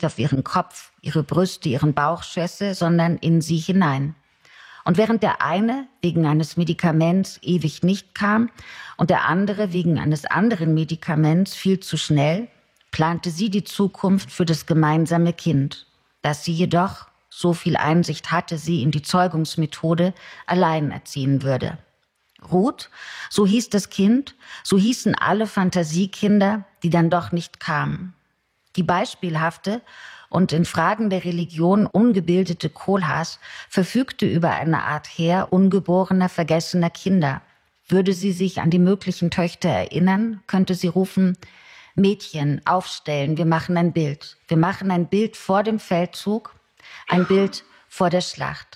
nicht auf ihren Kopf, ihre Brüste, ihren Bauch schösse, sondern in sie hinein. Und während der eine wegen eines Medikaments ewig nicht kam und der andere wegen eines anderen Medikaments viel zu schnell, plante sie die Zukunft für das gemeinsame Kind, das sie jedoch, so viel Einsicht hatte sie in die Zeugungsmethode, allein erziehen würde. Ruth, so hieß das Kind, so hießen alle Fantasiekinder, die dann doch nicht kamen. Die beispielhafte und in Fragen der Religion ungebildete Kohlhaas verfügte über eine Art Heer ungeborener, vergessener Kinder. Würde sie sich an die möglichen Töchter erinnern, könnte sie rufen: Mädchen, aufstellen, wir machen ein Bild. Wir machen ein Bild vor dem Feldzug, ein Bild vor der Schlacht.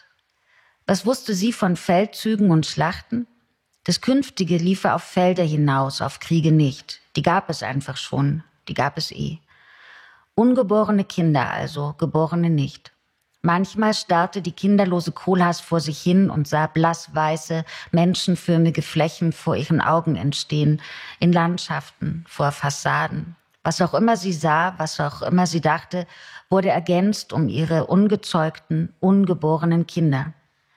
Was wusste sie von Feldzügen und Schlachten? Das Künftige liefe auf Felder hinaus, auf Kriege nicht. Die gab es einfach schon, die gab es eh. Ungeborene Kinder also, Geborene nicht. Manchmal starrte die kinderlose Kohlhaas vor sich hin und sah blassweiße, menschenförmige Flächen vor ihren Augen entstehen, in Landschaften, vor Fassaden. Was auch immer sie sah, was auch immer sie dachte, wurde ergänzt um ihre ungezeugten, ungeborenen Kinder.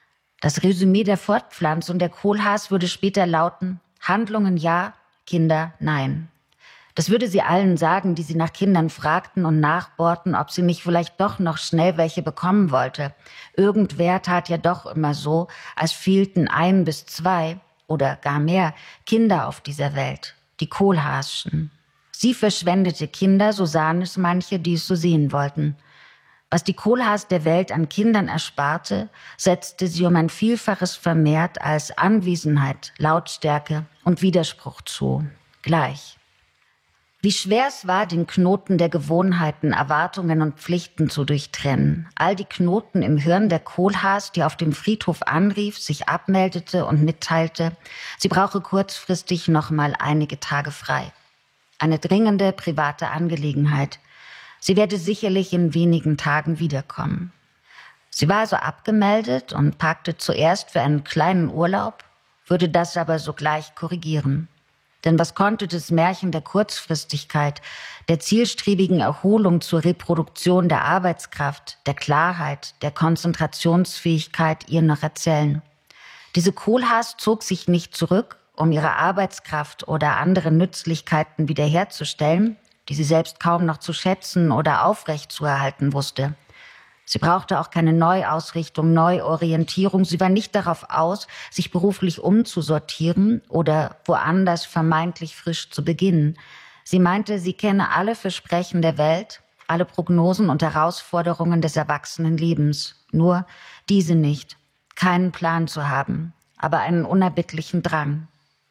Das Resümee der Fortpflanzung der Kohlhaas würde später lauten: Handlungen ja, Kinder nein. Das würde sie allen sagen, die sie nach Kindern fragten und nachbohrten, ob sie nicht vielleicht doch noch schnell welche bekommen wollte. Irgendwer tat ja doch immer so, als fehlten 1 bis 2 oder gar mehr Kinder auf dieser Welt, die Kohlhaaschen. Sie verschwendete Kinder, so sahen es manche, die es so sehen wollten. Was die Kohlhaas der Welt an Kindern ersparte, setzte sie um ein Vielfaches vermehrt als Anwesenheit, Lautstärke und Widerspruch zu. Gleich. Wie schwer es war, den Knoten der Gewohnheiten, Erwartungen und Pflichten zu durchtrennen. All die Knoten im Hirn der Kohlhaas, die auf dem Friedhof anrief, sich abmeldete und mitteilte, sie brauche kurzfristig noch mal einige Tage frei. Eine dringende private Angelegenheit. Sie werde sicherlich in wenigen Tagen wiederkommen. Sie war also abgemeldet und packte zuerst für einen kleinen Urlaub, würde das aber sogleich korrigieren. Denn was konnte das Märchen der Kurzfristigkeit, der zielstrebigen Erholung zur Reproduktion der Arbeitskraft, der Klarheit, der Konzentrationsfähigkeit ihr noch erzählen? Diese Kohlhaas zog sich nicht zurück, um ihre Arbeitskraft oder andere Nützlichkeiten wiederherzustellen, die sie selbst kaum noch zu schätzen oder aufrechtzuerhalten wusste. Sie brauchte auch keine Neuausrichtung, Neuorientierung. Sie war nicht darauf aus, sich beruflich umzusortieren oder woanders vermeintlich frisch zu beginnen. Sie meinte, sie kenne alle Versprechen der Welt, alle Prognosen und Herausforderungen des Erwachsenenlebens. Nur diese nicht. Keinen Plan zu haben, aber einen unerbittlichen Drang.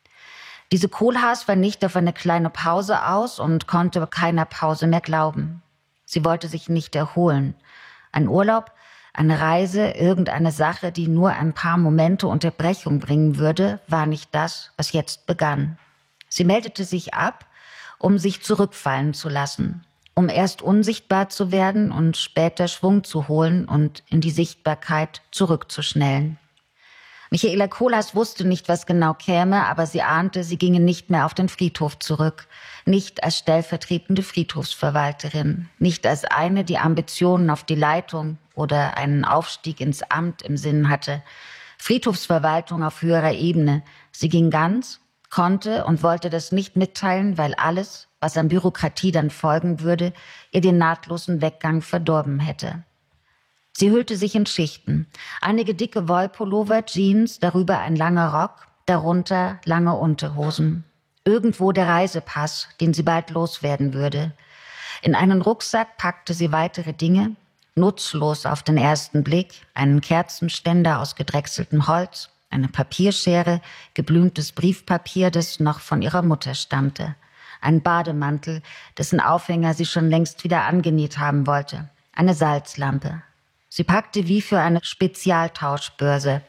Diese Kohlhaas war nicht auf eine kleine Pause aus und konnte keiner Pause mehr glauben. Sie wollte sich nicht erholen. Ein Urlaub, eine Reise, irgendeine Sache, die nur ein paar Momente Unterbrechung bringen würde, war nicht das, was jetzt begann. Sie meldete sich ab, um sich zurückfallen zu lassen, um erst unsichtbar zu werden und später Schwung zu holen und in die Sichtbarkeit zurückzuschnellen. Michaela Kohlhaas wusste nicht, was genau käme, aber sie ahnte, sie ginge nicht mehr auf den Friedhof zurück. Nicht als stellvertretende Friedhofsverwalterin, nicht als eine, die Ambitionen auf die Leitung oder einen Aufstieg ins Amt im Sinn hatte. Friedhofsverwaltung auf höherer Ebene. Sie ging ganz, konnte und wollte das nicht mitteilen, weil alles, was an Bürokratie dann folgen würde, ihr den nahtlosen Weggang verdorben hätte. Sie hüllte sich in Schichten. Einige dicke Wollpullover, Jeans, darüber ein langer Rock, darunter lange Unterhosen. Irgendwo der Reisepass, den sie bald loswerden würde. In einen Rucksack packte sie weitere Dinge, nutzlos auf den ersten Blick, einen Kerzenständer aus gedrechseltem Holz, eine Papierschere, geblümtes Briefpapier, das noch von ihrer Mutter stammte, ein Bademantel, dessen Aufhänger sie schon längst wieder angenäht haben wollte, eine Salzlampe. Sie packte wie für eine Spezialtauschbörse.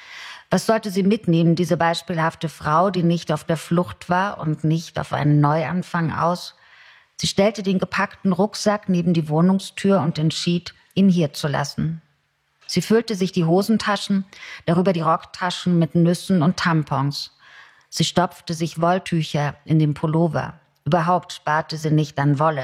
Was sollte sie mitnehmen, diese beispielhafte Frau, die nicht auf der Flucht war und nicht auf einen Neuanfang aus? Sie stellte den gepackten Rucksack neben die Wohnungstür und entschied, ihn hier zu lassen. Sie füllte sich die Hosentaschen, darüber die Rocktaschen mit Nüssen und Tampons. Sie stopfte sich Wolltücher in den Pullover. Überhaupt sparte sie nicht an Wolle.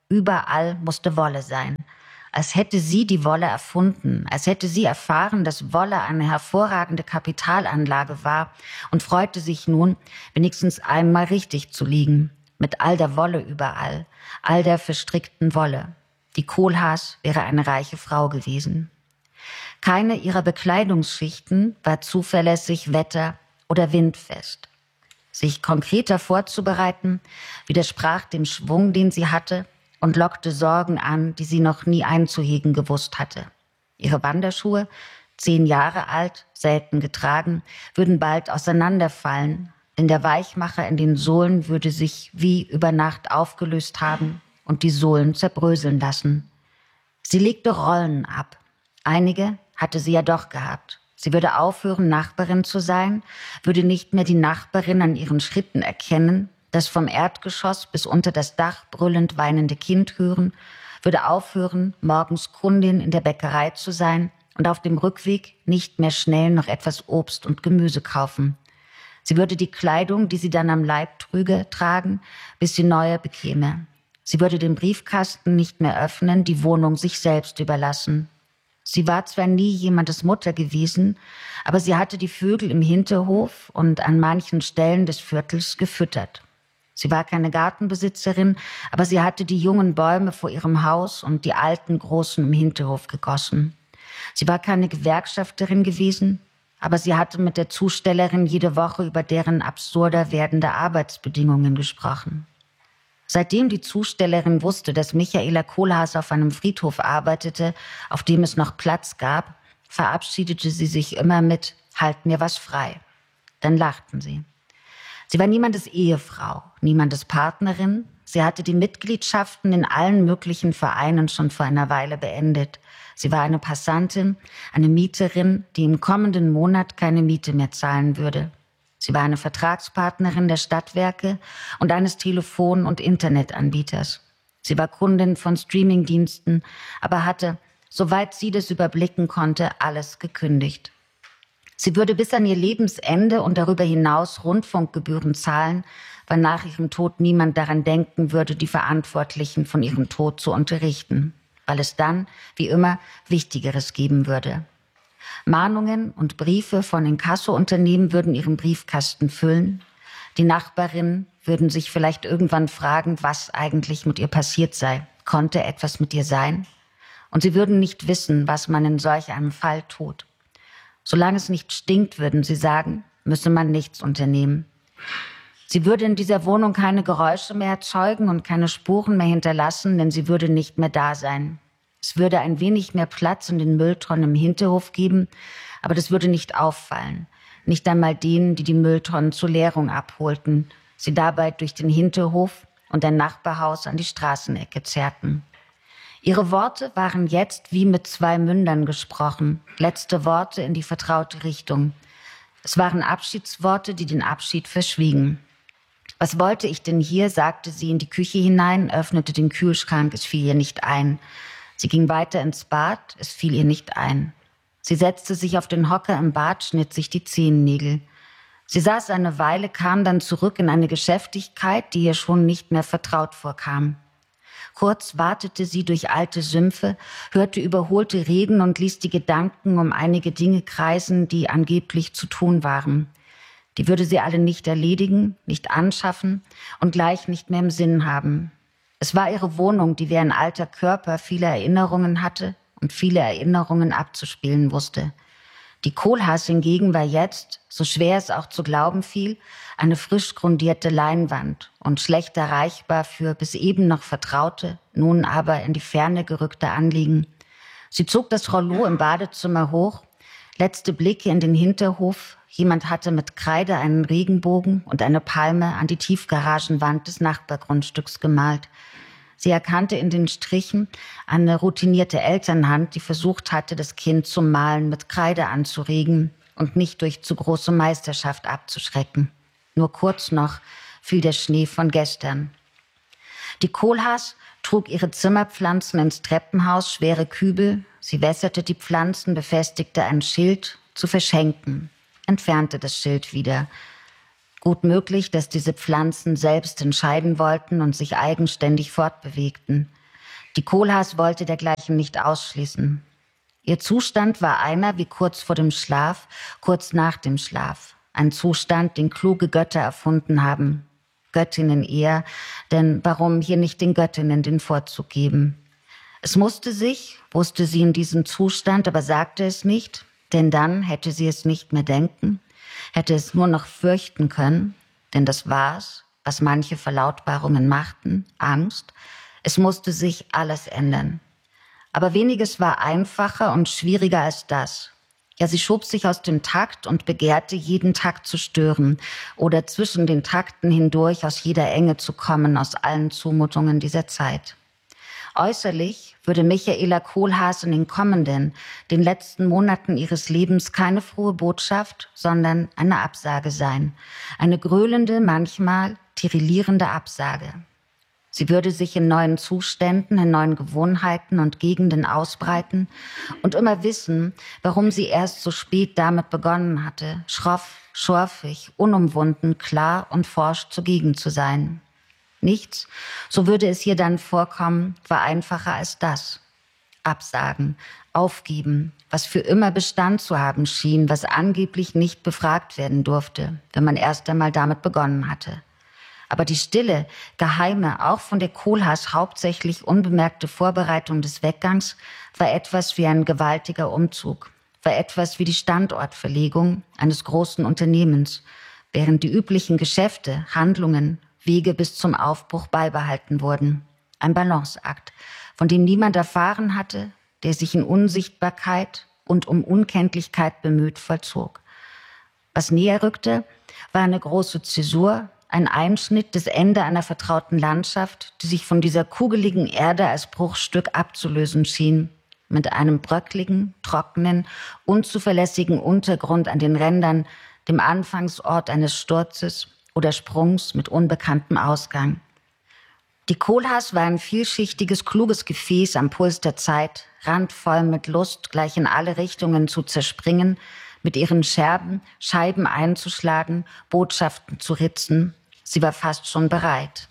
Überall musste Wolle sein. Als hätte sie die Wolle erfunden, als hätte sie erfahren, dass Wolle eine hervorragende Kapitalanlage war und freute sich nun, wenigstens einmal richtig zu liegen, mit all der Wolle überall, all der verstrickten Wolle. Die Kohlhaas wäre eine reiche Frau gewesen. Keine ihrer Bekleidungsschichten war zuverlässig wetter- oder windfest. Sich konkreter vorzubereiten, widersprach dem Schwung, den sie hatte, und lockte Sorgen an, die sie noch nie einzuhegen gewusst hatte. Ihre Wanderschuhe, 10 Jahre alt, selten getragen, würden bald auseinanderfallen, denn der Weichmacher in den Sohlen würde sich wie über Nacht aufgelöst haben und die Sohlen zerbröseln lassen. Sie legte Rollen ab. Einige hatte sie ja doch gehabt. Sie würde aufhören, Nachbarin zu sein, würde nicht mehr die Nachbarin an ihren Schritten erkennen, das vom Erdgeschoss bis unter das Dach brüllend weinende Kind hören, würde aufhören, morgens Kundin in der Bäckerei zu sein und auf dem Rückweg nicht mehr schnell noch etwas Obst und Gemüse kaufen. Sie würde die Kleidung, die sie dann am Leib trüge, tragen, bis sie neue bekäme. Sie würde den Briefkasten nicht mehr öffnen, die Wohnung sich selbst überlassen. Sie war zwar nie jemandes Mutter gewesen, aber sie hatte die Vögel im Hinterhof und an manchen Stellen des Viertels gefüttert. Sie war keine Gartenbesitzerin, aber sie hatte die jungen Bäume vor ihrem Haus und die alten großen im Hinterhof gegossen. Sie war keine Gewerkschafterin gewesen, aber sie hatte mit der Zustellerin jede Woche über deren absurder werdende Arbeitsbedingungen gesprochen. Seitdem die Zustellerin wusste, dass Michaela Kohlhaas auf einem Friedhof arbeitete, auf dem es noch Platz gab, verabschiedete sie sich immer mit »Halt mir was frei«. Dann lachten sie. Sie war niemandes Ehefrau, niemandes Partnerin. Sie hatte die Mitgliedschaften in allen möglichen Vereinen schon vor einer Weile beendet. Sie war eine Passantin, eine Mieterin, die im kommenden Monat keine Miete mehr zahlen würde. Sie war eine Vertragspartnerin der Stadtwerke und eines Telefon- und Internetanbieters. Sie war Kundin von Streamingdiensten, aber hatte, soweit sie das überblicken konnte, alles gekündigt. Sie würde bis an ihr Lebensende und darüber hinaus Rundfunkgebühren zahlen, weil nach ihrem Tod niemand daran denken würde, die Verantwortlichen von ihrem Tod zu unterrichten, weil es dann, wie immer, Wichtigeres geben würde. Mahnungen und Briefe von Inkasso-Unternehmen würden ihren Briefkasten füllen. Die Nachbarinnen würden sich vielleicht irgendwann fragen, was eigentlich mit ihr passiert sei. Konnte etwas mit ihr sein? Und sie würden nicht wissen, was man in solch einem Fall tut. Solange es nicht stinkt, würden sie sagen, müsse man nichts unternehmen. Sie würde in dieser Wohnung keine Geräusche mehr erzeugen und keine Spuren mehr hinterlassen, denn sie würde nicht mehr da sein. Es würde ein wenig mehr Platz in den Mülltonnen im Hinterhof geben, aber das würde nicht auffallen. Nicht einmal denen, die die Mülltonnen zur Leerung abholten, sie dabei durch den Hinterhof und ein Nachbarhaus an die Straßenecke zerrten. Ihre Worte waren jetzt wie mit 2 Mündern gesprochen, letzte Worte in die vertraute Richtung. Es waren Abschiedsworte, die den Abschied verschwiegen. »Was wollte ich denn hier?«, sagte sie in die Küche hinein, öffnete den Kühlschrank, es fiel ihr nicht ein. Sie ging weiter ins Bad, es fiel ihr nicht ein. Sie setzte sich auf den Hocker im Bad, schnitt sich die Zehennägel. Sie saß eine Weile, kam dann zurück in eine Geschäftigkeit, die ihr schon nicht mehr vertraut vorkam. Kurz watete sie durch alte Sümpfe, hörte überholte Reden und ließ die Gedanken um einige Dinge kreisen, die angeblich zu tun waren. Die würde sie alle nicht erledigen, nicht anschaffen und gleich nicht mehr im Sinn haben. Es war ihre Wohnung, die wie ein alter Körper viele Erinnerungen hatte und viele Erinnerungen abzuspielen wusste. Die Kohlhaas hingegen war jetzt, so schwer es auch zu glauben fiel, eine frisch grundierte Leinwand und schlecht erreichbar für bis eben noch vertraute, nun aber in die Ferne gerückte Anliegen. Sie zog das Rollo im Badezimmer hoch, letzte Blicke in den Hinterhof. Jemand hatte mit Kreide einen Regenbogen und eine Palme an die Tiefgaragenwand des Nachbargrundstücks gemalt. Sie erkannte in den Strichen eine routinierte Elternhand, die versucht hatte, das Kind zum Malen mit Kreide anzuregen und nicht durch zu große Meisterschaft abzuschrecken. Nur kurz noch fiel der Schnee von gestern. Die Kohlhaas trug ihre Zimmerpflanzen ins Treppenhaus, schwere Kübel. Sie wässerte die Pflanzen, befestigte ein Schild zu verschenken, entfernte das Schild wieder. Gut möglich, dass diese Pflanzen selbst entscheiden wollten und sich eigenständig fortbewegten. Die Kohlhaas wollte dergleichen nicht ausschließen. Ihr Zustand war einer wie kurz vor dem Schlaf, kurz nach dem Schlaf. Ein Zustand, den kluge Götter erfunden haben. Göttinnen eher, denn warum hier nicht den Göttinnen den Vorzug geben? Es musste sich, wusste sie in diesem Zustand, aber sagte es nicht, denn dann hätte sie es nicht mehr denken, hätte es nur noch fürchten können, denn das war's, was manche Verlautbarungen machten, Angst. Es musste sich alles ändern. Aber weniges war einfacher und schwieriger als das. Ja, sie schob sich aus dem Takt und begehrte, jeden Takt zu stören oder zwischen den Takten hindurch aus jeder Enge zu kommen, aus allen Zumutungen dieser Zeit. Äußerlich würde Michaela Kohlhaas in den kommenden, den letzten Monaten ihres Lebens keine frohe Botschaft, sondern eine Absage sein. Eine gröhlende, manchmal tirillierende Absage. Sie würde sich in neuen Zuständen, in neuen Gewohnheiten und Gegenden ausbreiten und immer wissen, warum sie erst so spät damit begonnen hatte, schroff, schorfig, unumwunden, klar und forsch zugegen zu sein. Nichts, so würde es ihr dann vorkommen, war einfacher als das. Absagen, aufgeben, was für immer Bestand zu haben schien, was angeblich nicht befragt werden durfte, wenn man erst einmal damit begonnen hatte. Aber die stille, geheime, auch von der Kohlhaas hauptsächlich unbemerkte Vorbereitung des Weggangs war etwas wie ein gewaltiger Umzug, war etwas wie die Standortverlegung eines großen Unternehmens, während die üblichen Geschäfte, Handlungen, Wege bis zum Aufbruch beibehalten wurden. Ein Balanceakt, von dem niemand erfahren hatte, der sich in Unsichtbarkeit und um Unkenntlichkeit bemüht vollzog. Was näher rückte, war eine große Zäsur, ein Einschnitt, das Ende einer vertrauten Landschaft, die sich von dieser kugeligen Erde als Bruchstück abzulösen schien, mit einem bröckligen, trockenen, unzuverlässigen Untergrund an den Rändern, dem Anfangsort eines Sturzes oder Sprungs mit unbekanntem Ausgang. Die Kohlhaas war ein vielschichtiges, kluges Gefäß am Puls der Zeit, randvoll mit Lust, gleich in alle Richtungen zu zerspringen, mit ihren Scheiben einzuschlagen, Botschaften zu ritzen. Sie war fast schon bereit.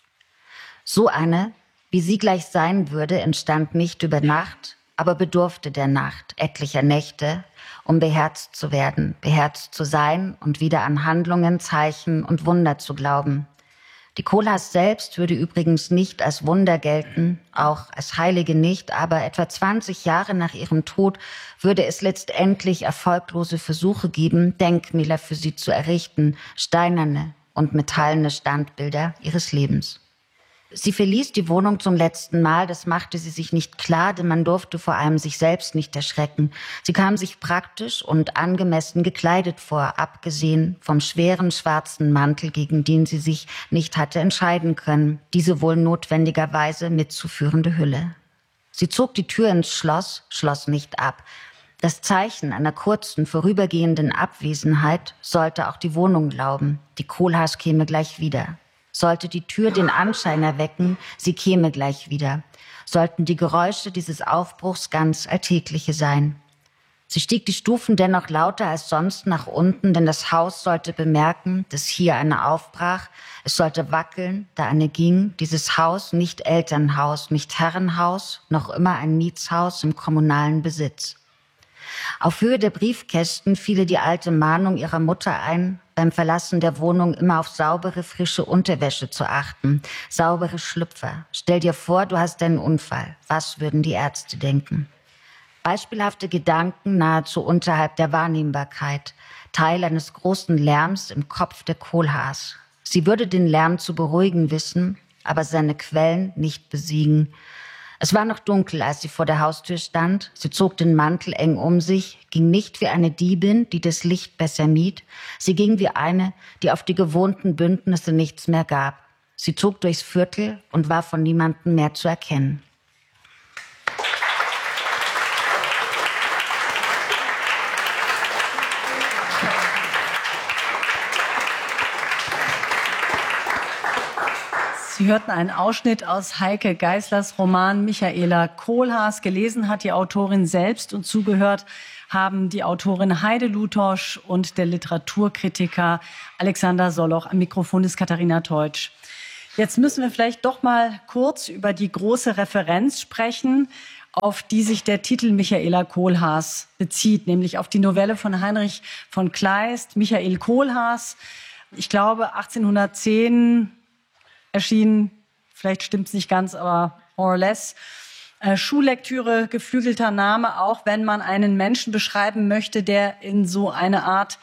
So eine, wie sie gleich sein würde, entstand nicht über Nacht, aber bedurfte der Nacht, etlicher Nächte, um beherzt zu werden, beherzt zu sein und wieder an Handlungen, Zeichen und Wunder zu glauben. Die Kohlhaas selbst würde übrigens nicht als Wunder gelten, auch als Heilige nicht, aber etwa 20 Jahre nach ihrem Tod würde es letztendlich erfolglose Versuche geben, Denkmäler für sie zu errichten, steinerne und metallene Standbilder ihres Lebens. Sie verließ die Wohnung zum letzten Mal, das machte sie sich nicht klar, denn man durfte vor allem sich selbst nicht erschrecken. Sie kam sich praktisch und angemessen gekleidet vor, abgesehen vom schweren schwarzen Mantel, gegen den sie sich nicht hatte entscheiden können, diese wohl notwendigerweise mitzuführende Hülle. Sie zog die Tür ins Schloss, schloss nicht ab. Das Zeichen einer kurzen, vorübergehenden Abwesenheit sollte auch die Wohnung glauben. Die Kohlhaas käme gleich wieder. Sollte die Tür den Anschein erwecken, sie käme gleich wieder. Sollten die Geräusche dieses Aufbruchs ganz alltägliche sein. Sie stieg die Stufen dennoch lauter als sonst nach unten, denn das Haus sollte bemerken, dass hier eine aufbrach. Es sollte wackeln, da eine ging. Dieses Haus nicht Elternhaus, nicht Herrenhaus, noch immer ein Mietshaus im kommunalen Besitz. Auf Höhe der Briefkästen fiel ihr die alte Mahnung ihrer Mutter ein, beim Verlassen der Wohnung immer auf saubere, frische Unterwäsche zu achten, saubere Schlüpfer. Stell dir vor, du hast einen Unfall. Was würden die Ärzte denken? Beispielhafte Gedanken nahezu unterhalb der Wahrnehmbarkeit, Teil eines großen Lärms im Kopf der Kohlhaas. Sie würde den Lärm zu beruhigen wissen, aber seine Quellen nicht besiegen. Es war noch dunkel, als sie vor der Haustür stand. Sie zog den Mantel eng um sich, ging nicht wie eine Diebin, die das Licht besser mied. Sie ging wie eine, die auf die gewohnten Bündnisse nichts mehr gab. Sie zog durchs Viertel und war von niemandem mehr zu erkennen. Sie hörten einen Ausschnitt aus Heike Geißlers Roman Michaela Kohlhaas. Gelesen hat die Autorin selbst und zugehört haben die Autorin Heide Lutosch und der Literaturkritiker Alexander Soloch. Am Mikrofon ist Katharina Teutsch. Jetzt müssen wir vielleicht doch mal kurz über die große Referenz sprechen, auf die sich der Titel Michaela Kohlhaas bezieht, nämlich auf die Novelle von Heinrich von Kleist, Michael Kohlhaas. Ich glaube, 1810 erschienen, vielleicht stimmt es nicht ganz, aber more or less. Schullektüre, geflügelter Name, auch wenn man einen Menschen beschreiben möchte, der in so eine Art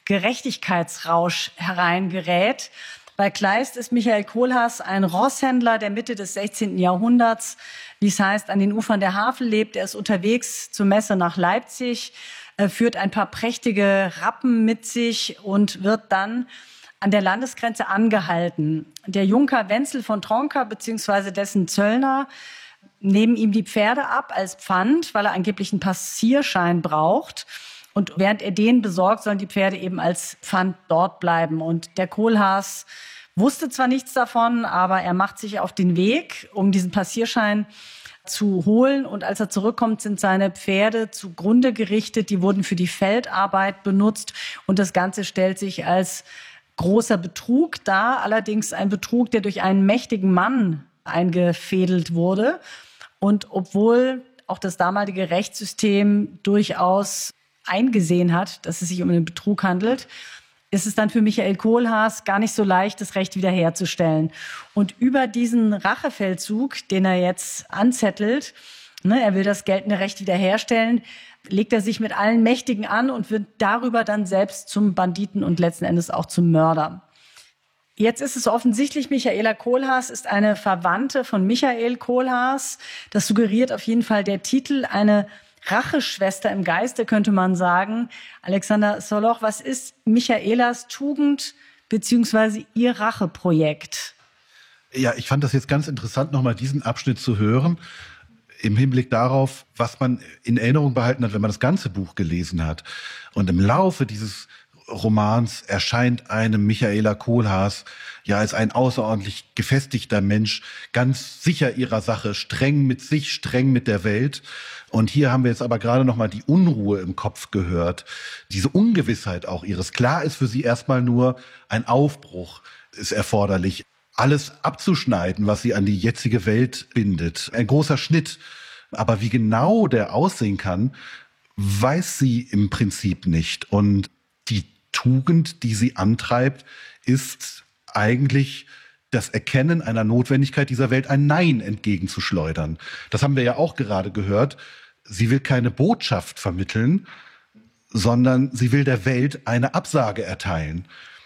Gerechtigkeitsrausch hereingerät. Bei Kleist ist Michael Kohlhaas ein Rosshändler der Mitte des 16. Jahrhunderts, wie es heißt, an den Ufern der Havel lebt. Er ist unterwegs zur Messe nach Leipzig, führt ein paar prächtige Rappen mit sich und wird dann an der Landesgrenze angehalten. Der Junker Wenzel von Tronka bzw. dessen Zöllner nehmen ihm die Pferde ab als Pfand, weil er angeblich einen Passierschein braucht. Und während er den besorgt, sollen die Pferde eben als Pfand dort bleiben. Und der Kohlhaas wusste zwar nichts davon, aber er macht sich auf den Weg, um diesen Passierschein zu holen. Und als er zurückkommt, sind seine Pferde zugrunde gerichtet. Die wurden für die Feldarbeit benutzt. Und das Ganze stellt sich als großer Betrug dar. Allerdings ein Betrug, der durch einen mächtigen Mann eingefädelt wurde. Und obwohl auch das damalige Rechtssystem durchaus eingesehen hat, dass es sich um einen Betrug handelt, ist es dann für Michael Kohlhaas gar nicht so leicht, das Recht wiederherzustellen. Und über diesen Rachefeldzug, den er jetzt anzettelt, er will das geltende Recht wiederherstellen, legt er sich mit allen Mächtigen an und wird darüber dann selbst zum Banditen und letzten Endes auch zum Mörder. Jetzt ist es offensichtlich, Michaela Kohlhaas ist eine Verwandte von Michael Kohlhaas. Das suggeriert auf jeden Fall der Titel, eine Racheschwester im Geiste, könnte man sagen. Alexander Soloch, was ist Michaelas Tugend bzw. ihr Racheprojekt? Ja, ich fand das jetzt ganz interessant, nochmal diesen Abschnitt zu hören, im Hinblick darauf, was man in Erinnerung behalten hat, wenn man das ganze Buch gelesen hat. Und im Laufe dieses Romans erscheint einem Michaela Kohlhaas ja als ein außerordentlich gefestigter Mensch, ganz sicher ihrer Sache, streng mit sich, streng mit der Welt. Und hier haben wir jetzt aber gerade noch mal die Unruhe im Kopf gehört, diese Ungewissheit auch ihres. Klar ist für sie erstmal nur ein Aufbruch ist erforderlich, alles abzuschneiden, was sie an die jetzige Welt bindet. Ein großer Schnitt. Aber wie genau der aussehen kann, weiß sie im Prinzip nicht. Und die Tugend, die sie antreibt, ist eigentlich das Erkennen einer Notwendigkeit dieser Welt, ein Nein entgegenzuschleudern. Das haben wir ja auch gerade gehört. Sie will keine Botschaft vermitteln, sondern sie will der Welt eine Absage erteilen.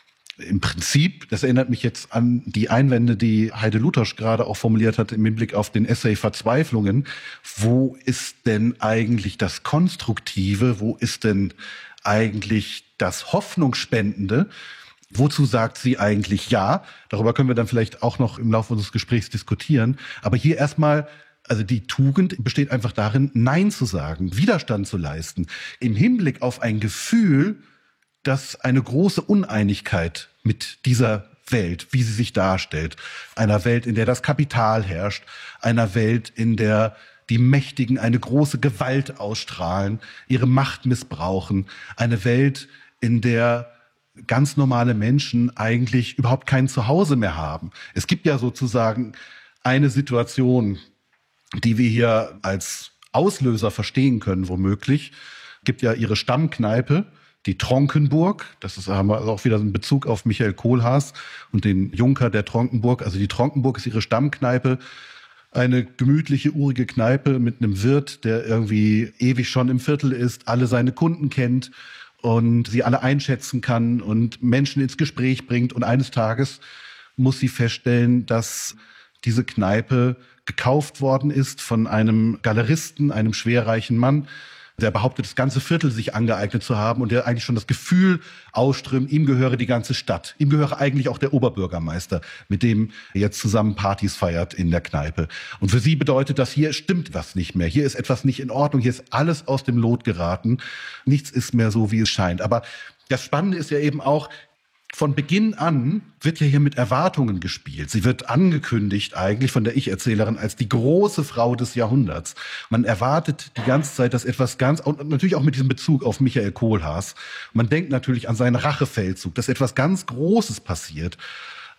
Im Prinzip, das erinnert mich jetzt an die Einwände, die Heide Lutosch gerade auch formuliert hat im Hinblick auf den Essay Verzweiflungen. Wo ist denn eigentlich das Konstruktive? Wo ist denn eigentlich das Hoffnungsspendende? Wozu sagt sie eigentlich ja? Darüber können wir dann vielleicht auch noch im Laufe unseres Gesprächs diskutieren. Aber hier erstmal, also die Tugend besteht einfach darin, Nein zu sagen, Widerstand zu leisten. Im Hinblick auf ein Gefühl, dass eine große Uneinigkeit mit dieser Welt, wie sie sich darstellt, einer Welt, in der das Kapital herrscht, einer Welt, in der die Mächtigen eine große Gewalt ausstrahlen, ihre Macht missbrauchen, eine Welt, in der ganz normale Menschen eigentlich überhaupt kein Zuhause mehr haben. Es gibt ja sozusagen eine Situation, die wir hier als Auslöser verstehen können, womöglich. Es gibt ja ihre Stammkneipe, die Tronkenburg. Haben wir auch wieder einen Bezug auf Michael Kohlhaas und den Junker der Tronkenburg. Also die Tronkenburg ist ihre Stammkneipe. Eine gemütliche, urige Kneipe mit einem Wirt, der irgendwie ewig schon im Viertel ist, alle seine Kunden kennt und sie alle einschätzen kann und Menschen ins Gespräch bringt. Und eines Tages muss sie feststellen, dass diese Kneipe gekauft worden ist von einem Galeristen, einem schwerreichen Mann, der behauptet, das ganze Viertel sich angeeignet zu haben und der eigentlich schon das Gefühl ausströmt, ihm gehöre die ganze Stadt. Ihm gehöre eigentlich auch der Oberbürgermeister, mit dem er jetzt zusammen Partys feiert in der Kneipe. Und für sie bedeutet das, hier stimmt was nicht mehr. Hier ist etwas nicht in Ordnung. Hier ist alles aus dem Lot geraten. Nichts ist mehr so, wie es scheint. Aber das Spannende ist ja eben auch, von Beginn an wird ja hier mit Erwartungen gespielt. Sie wird angekündigt eigentlich von der Ich-Erzählerin als die große Frau des Jahrhunderts. Man erwartet die ganze Zeit, dass etwas ganz, und natürlich auch mit diesem Bezug auf Michael Kohlhaas, man denkt natürlich an seinen Rachefeldzug, dass etwas ganz Großes passiert.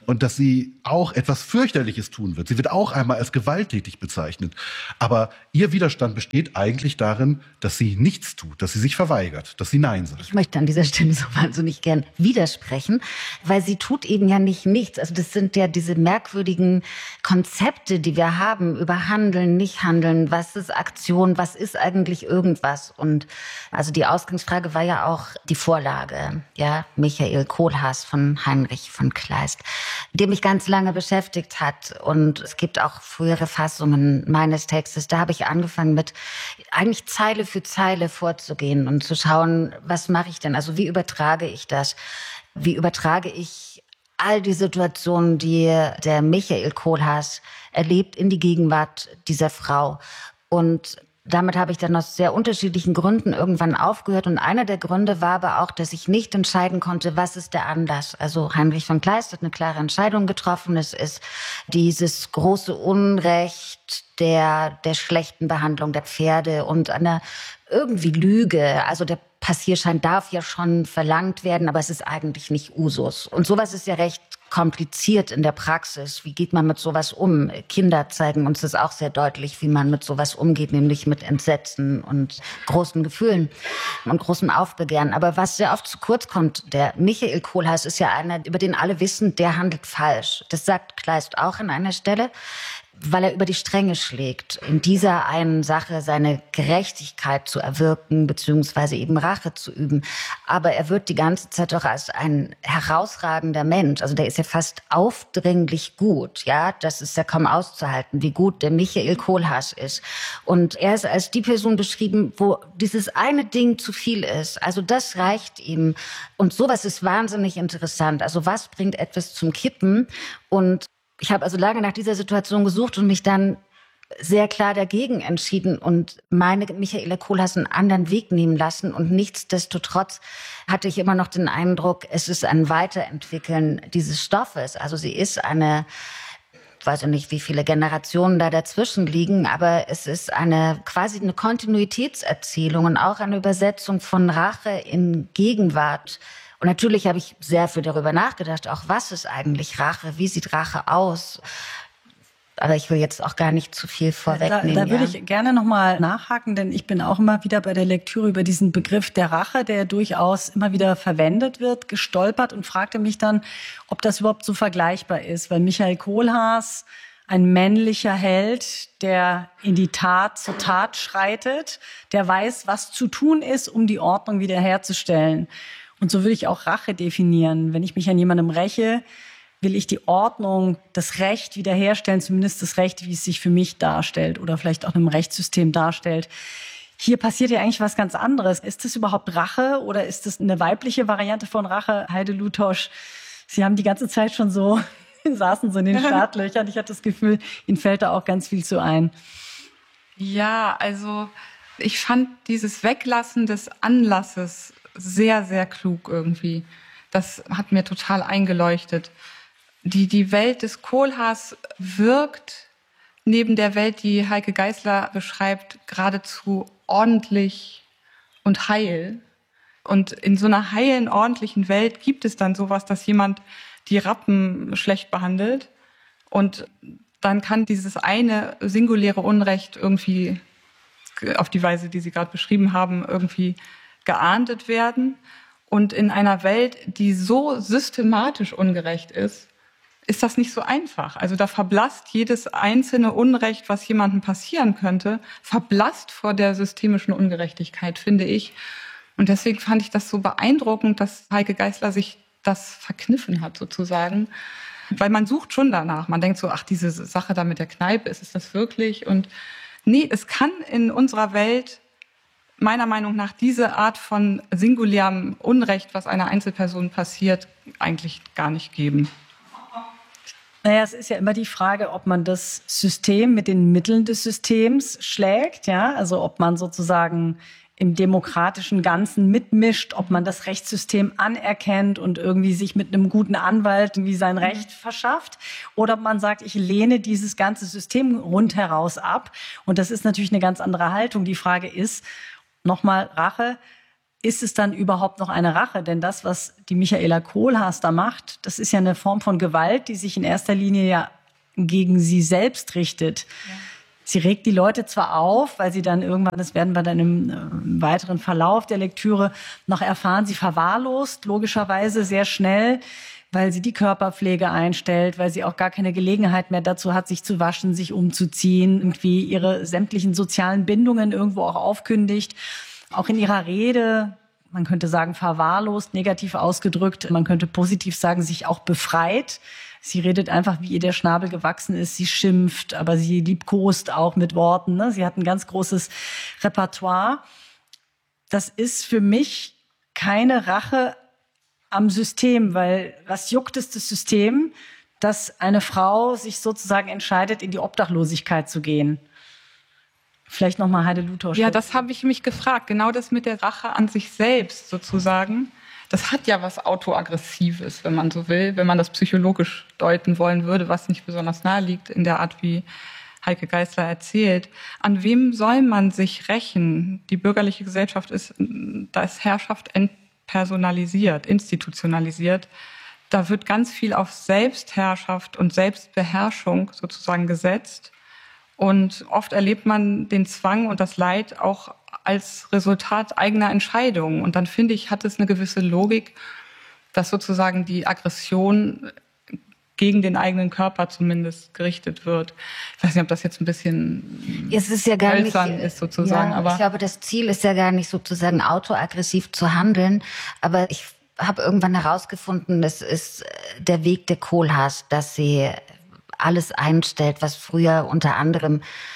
und dass sie auch etwas Fürchterliches tun wird. Sie wird auch einmal als gewalttätig bezeichnet. Aber ihr Widerstand besteht eigentlich darin, dass sie nichts tut, dass sie sich verweigert, dass sie Nein sagt. Ich möchte an dieser Stelle so wahnsinnig gern widersprechen, weil sie tut eben ja nicht nichts. Also das sind ja diese merkwürdigen Konzepte, die wir haben über Handeln, Nicht-Handeln, was ist Aktion, was ist eigentlich irgendwas. Und also die Ausgangsfrage war ja auch die Vorlage, ja, Michael Kohlhaas von Heinrich von Kleist, der mich ganz lange beschäftigt hat. Und es gibt auch frühere Fassungen meines Textes. Da habe ich angefangen mit eigentlich Zeile für Zeile vorzugehen und zu schauen, was mache ich denn? Also wie übertrage ich das? Wie übertrage ich all die Situationen, die der Michael Kohlhaas erlebt, in die Gegenwart dieser Frau? Und damit habe ich dann aus sehr unterschiedlichen Gründen irgendwann aufgehört. Und einer der Gründe war aber auch, dass ich nicht entscheiden konnte, was ist der Anlass. Also Heinrich von Kleist hat eine klare Entscheidung getroffen. Es ist dieses große Unrecht der schlechten Behandlung der Pferde und einer irgendwie Lüge. Also der Passierschein darf ja schon verlangt werden, aber es ist eigentlich nicht Usus. Und sowas ist ja recht kompliziert in der Praxis. Wie geht man mit sowas um? Kinder zeigen uns das auch sehr deutlich, wie man mit sowas umgeht, nämlich mit Entsetzen und großen Gefühlen und großem Aufbegehren. Aber was sehr oft zu kurz kommt, der Michael Kohlhaas ist ja einer, über den alle wissen, der handelt falsch. Das sagt Kleist auch an einer Stelle, weil er über die Stränge schlägt, in dieser einen Sache seine Gerechtigkeit zu erwirken, beziehungsweise eben Rache zu üben. Aber er wird die ganze Zeit doch als ein herausragender Mensch, also der ist ja fast aufdringlich gut, ja, das ist ja kaum auszuhalten, wie gut der Michael Kohlhaas ist. Und er ist als die Person beschrieben, wo dieses eine Ding zu viel ist, also das reicht ihm. Und sowas ist wahnsinnig interessant, also was bringt etwas zum Kippen? Und ich habe also lange nach dieser Situation gesucht und mich dann sehr klar dagegen entschieden und meine Michaela Kohlhaas einen anderen Weg nehmen lassen. Und nichtsdestotrotz hatte ich immer noch den Eindruck, es ist ein Weiterentwickeln dieses Stoffes. Also sie ist eine, ich weiß ja nicht, wie viele Generationen da dazwischen liegen, aber es ist quasi eine Kontinuitätserzählung und auch eine Übersetzung von Rache in Gegenwart. Und natürlich habe ich sehr viel darüber nachgedacht, auch was ist eigentlich Rache, wie sieht Rache aus? Aber ich will jetzt auch gar nicht zu viel vorwegnehmen. Da würde ich gerne nochmal nachhaken, denn ich bin auch immer wieder bei der Lektüre über diesen Begriff der Rache, der durchaus immer wieder verwendet wird, gestolpert und fragte mich dann, ob das überhaupt so vergleichbar ist. Weil Michael Kohlhaas, ein männlicher Held, der in die Tat, zur Tat schreitet, der weiß, was zu tun ist, um die Ordnung wiederherzustellen. Und so würde ich auch Rache definieren. Wenn ich mich an jemandem räche, will ich die Ordnung, das Recht wiederherstellen, zumindest das Recht, wie es sich für mich darstellt oder vielleicht auch einem Rechtssystem darstellt. Hier passiert ja eigentlich was ganz anderes. Ist das überhaupt Rache oder ist das eine weibliche Variante von Rache? Heide Lutosch, Sie haben die ganze Zeit schon so, saßen so in den Startlöchern. Ich hatte das Gefühl, Ihnen fällt da auch ganz viel zu ein. Ja, also ich fand dieses Weglassen des Anlasses sehr, sehr klug irgendwie. Das hat mir total eingeleuchtet. Die Welt des Kohlhaas wirkt neben der Welt, die Heike Geisler beschreibt, geradezu ordentlich und heil. Und in so einer heilen, ordentlichen Welt gibt es dann sowas, dass jemand die Rappen schlecht behandelt. Und dann kann dieses eine singuläre Unrecht irgendwie auf die Weise, die Sie gerade beschrieben haben, irgendwie geahndet werden. Und in einer Welt, die so systematisch ungerecht ist, ist das nicht so einfach. Also da verblasst jedes einzelne Unrecht, was jemandem passieren könnte, verblasst vor der systemischen Ungerechtigkeit, finde ich. Und deswegen fand ich das so beeindruckend, dass Heike Geisler sich das verkniffen hat, sozusagen. Weil man sucht schon danach. Man denkt so, ach, diese Sache da mit der Kneipe, ist es das wirklich? Und nee, es kann in unserer Welt meiner Meinung nach diese Art von singulärem Unrecht, was einer Einzelperson passiert, eigentlich gar nicht geben. Naja, es ist ja immer die Frage, ob man das System mit den Mitteln des Systems schlägt, ja, also ob man sozusagen im demokratischen Ganzen mitmischt, ob man das Rechtssystem anerkennt und irgendwie sich mit einem guten Anwalt irgendwie sein Recht verschafft, oder ob man sagt, ich lehne dieses ganze System rundheraus ab. Und das ist natürlich eine ganz andere Haltung. Die Frage ist, nochmal Rache, ist es dann überhaupt noch eine Rache? Denn das, was die Michaela Kohlhaas da macht, das ist ja eine Form von Gewalt, die sich in erster Linie ja gegen sie selbst richtet. Ja. Sie regt die Leute zwar auf, weil sie dann irgendwann, das werden wir dann im weiteren Verlauf der Lektüre noch erfahren, sie verwahrlost logischerweise sehr schnell, weil sie die Körperpflege einstellt, weil sie auch gar keine Gelegenheit mehr dazu hat, sich zu waschen, sich umzuziehen, irgendwie ihre sämtlichen sozialen Bindungen irgendwo auch aufkündigt. Auch in ihrer Rede, man könnte sagen verwahrlost, negativ ausgedrückt, man könnte positiv sagen, sich auch befreit. Sie redet einfach, wie ihr der Schnabel gewachsen ist. Sie schimpft, aber sie liebkost auch mit Worten. Ne? Sie hat ein ganz großes Repertoire. Das ist für mich keine Rache am System, weil was juckt es das System, dass eine Frau sich sozusagen entscheidet, in die Obdachlosigkeit zu gehen? Vielleicht nochmal Heide Luthor. Ja, das habe ich mich gefragt. Genau das mit der Rache an sich selbst sozusagen. Das hat ja was Autoaggressives, wenn man so will, wenn man das psychologisch deuten wollen würde, was nicht besonders nahe liegt in der Art, wie Heike Geisler erzählt. An wem soll man sich rächen? Die bürgerliche Gesellschaft da ist Herrschaft entpersonalisiert, institutionalisiert. Da wird ganz viel auf Selbstherrschaft und Selbstbeherrschung sozusagen gesetzt. Und oft erlebt man den Zwang und das Leid auch als Resultat eigener Entscheidungen. Und dann finde ich, hat es eine gewisse Logik, dass sozusagen die Aggression gegen den eigenen Körper zumindest gerichtet wird. Ich weiß nicht, ob das jetzt ein bisschen hölzern ist sozusagen. Ja, aber ich glaube, das Ziel ist ja gar nicht sozusagen autoaggressiv zu handeln. Aber ich habe irgendwann herausgefunden, es ist der Weg der Kohlhaas, dass sie alles einstellt, was früher unter anderem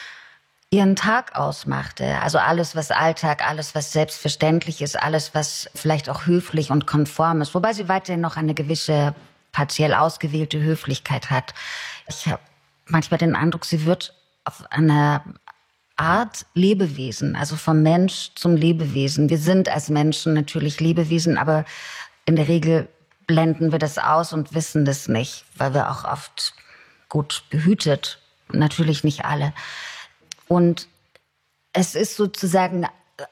ihren Tag ausmachte. Also alles, was Alltag, alles, was selbstverständlich ist, alles, was vielleicht auch höflich und konform ist. Wobei sie weiterhin noch eine gewisse partiell ausgewählte Höflichkeit hat. Ich habe manchmal den Eindruck, sie wird auf eine Art Lebewesen, also vom Mensch zum Lebewesen. Wir sind als Menschen natürlich Lebewesen, aber in der Regel blenden wir das aus und wissen das nicht, weil wir auch oft gut behütet, natürlich nicht alle. Und es ist sozusagen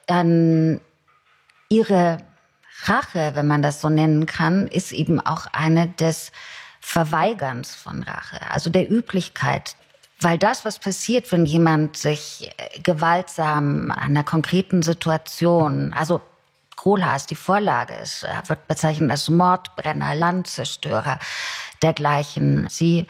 ihre Rache, wenn man das so nennen kann, ist eben auch eine des Verweigerns von Rache, also der Üblichkeit. Weil das, was passiert, wenn jemand sich gewaltsam an einer konkreten Situation, also Kohlhaas, die Vorlage ist, wird bezeichnet als Mordbrenner, Landzerstörer, dergleichen. Sie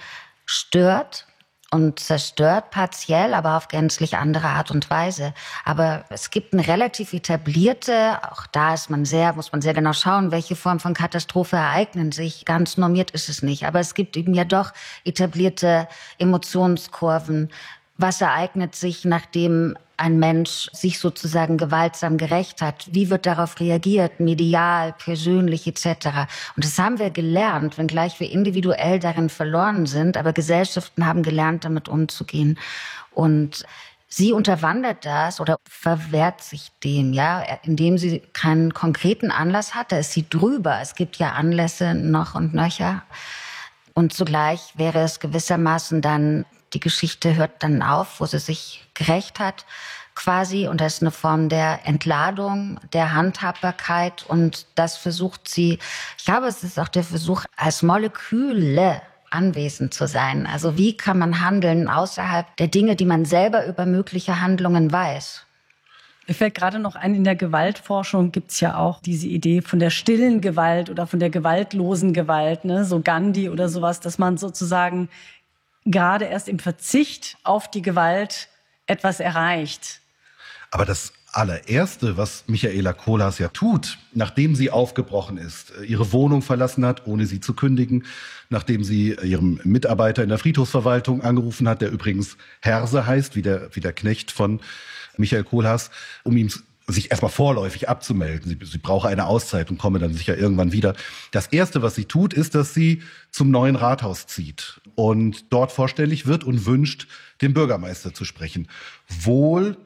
stört und zerstört partiell, aber auf gänzlich andere Art und Weise. Aber es gibt eine relativ etablierte, auch da muss man sehr genau schauen, welche Form von Katastrophe ereignen sich. Ganz normiert ist es nicht. Aber es gibt eben ja doch etablierte Emotionskurven. Was ereignet sich, nachdem ein Mensch sich sozusagen gewaltsam gerächt hat? Wie wird darauf reagiert, medial, persönlich etc.? Und das haben wir gelernt, wenngleich wir individuell darin verloren sind, aber Gesellschaften haben gelernt, damit umzugehen. Und sie unterwandert das oder verwehrt sich dem, ja, indem sie keinen konkreten Anlass hat. Da ist sie drüber. Es gibt ja Anlässe noch und nöcher. Und zugleich wäre es gewissermaßen dann, die Geschichte hört dann auf, wo sie sich gerächt hat, quasi. Und das ist eine Form der Entladung, der Handhabbarkeit. Und das versucht sie, ich glaube, es ist auch der Versuch, als Moleküle anwesend zu sein. Also wie kann man handeln außerhalb der Dinge, die man selber über mögliche Handlungen weiß? Mir fällt gerade noch ein, in der Gewaltforschung gibt's ja auch diese Idee von der stillen Gewalt oder von der gewaltlosen Gewalt, ne? So Gandhi oder sowas, dass man sozusagen gerade erst im Verzicht auf die Gewalt etwas erreicht. Aber das allererste, was Michaela Kohlhaas ja tut, nachdem sie aufgebrochen ist, ihre Wohnung verlassen hat, ohne sie zu kündigen, nachdem sie ihrem Mitarbeiter in der Friedhofsverwaltung angerufen hat, der übrigens Herse heißt, wie der Knecht von Michael Kohlhaas, um ihm sich erstmal vorläufig abzumelden. Sie brauche eine Auszeit und komme dann sicher irgendwann wieder. Das Erste, was sie tut, ist, dass sie zum neuen Rathaus zieht und dort vorstellig wird und wünscht, den Bürgermeister zu sprechen. Wohl,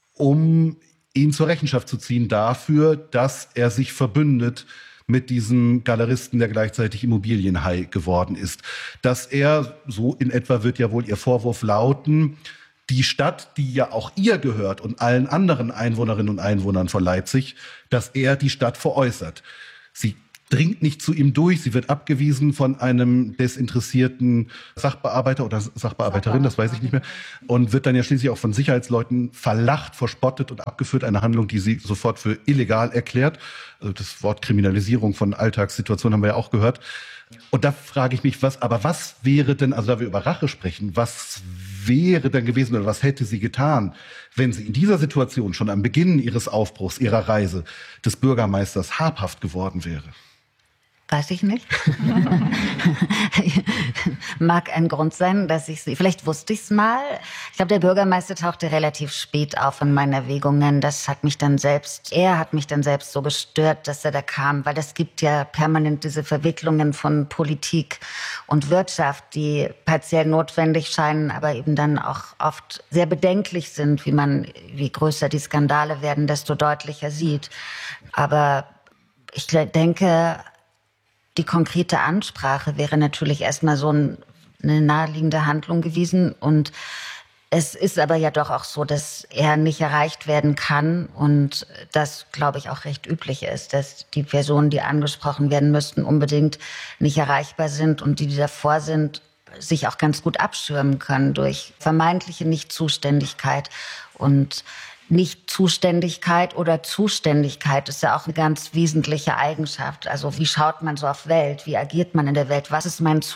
um ihn zur Rechenschaft zu ziehen dafür, dass er sich verbündet mit diesem Galeristen, der gleichzeitig Immobilienhai geworden ist. Dass er, so in etwa wird ja wohl ihr Vorwurf lauten, die Stadt, die ja auch ihr gehört und allen anderen Einwohnerinnen und Einwohnern von Leipzig, dass er die Stadt veräußert. Sie dringt nicht zu ihm durch, sie wird abgewiesen von einem desinteressierten Sachbearbeiter oder Sachbearbeiterin, das weiß ich nicht mehr, und wird dann ja schließlich auch von Sicherheitsleuten verlacht, verspottet und abgeführt, eine Handlung, die sie sofort für illegal erklärt. Also das Wort Kriminalisierung von Alltagssituationen haben wir ja auch gehört. Und da frage ich mich, was wäre denn, also da wir über Rache sprechen, was wäre denn gewesen oder was hätte sie getan, wenn sie in dieser Situation schon am Beginn ihres Aufbruchs, ihrer Reise des Bürgermeisters habhaft geworden wäre? Weiß ich nicht. Mag ein Grund sein, dass ich sie, vielleicht wusste ich es mal. Ich glaube, der Bürgermeister tauchte relativ spät auf in meinen Erwägungen. Er hat mich dann selbst so gestört, dass er da kam, weil es gibt ja permanent diese Verwicklungen von Politik und Wirtschaft, die partiell notwendig scheinen, aber eben dann auch oft sehr bedenklich sind, wie größer die Skandale werden, desto deutlicher sieht. Aber ich denke, die konkrete Ansprache wäre natürlich erstmal so eine naheliegende Handlung gewesen. Und es ist aber ja doch auch so, dass er nicht erreicht werden kann. Und das, glaube ich, auch recht üblich ist, dass die Personen, die angesprochen werden müssten, unbedingt nicht erreichbar sind und die davor sind, sich auch ganz gut abschirmen können durch vermeintliche Nichtzuständigkeit. Und Nichtzuständigkeit oder Zuständigkeit ist ja auch eine ganz wesentliche Eigenschaft. Also wie schaut man so auf Welt? Wie agiert man in der Welt? Was ist mein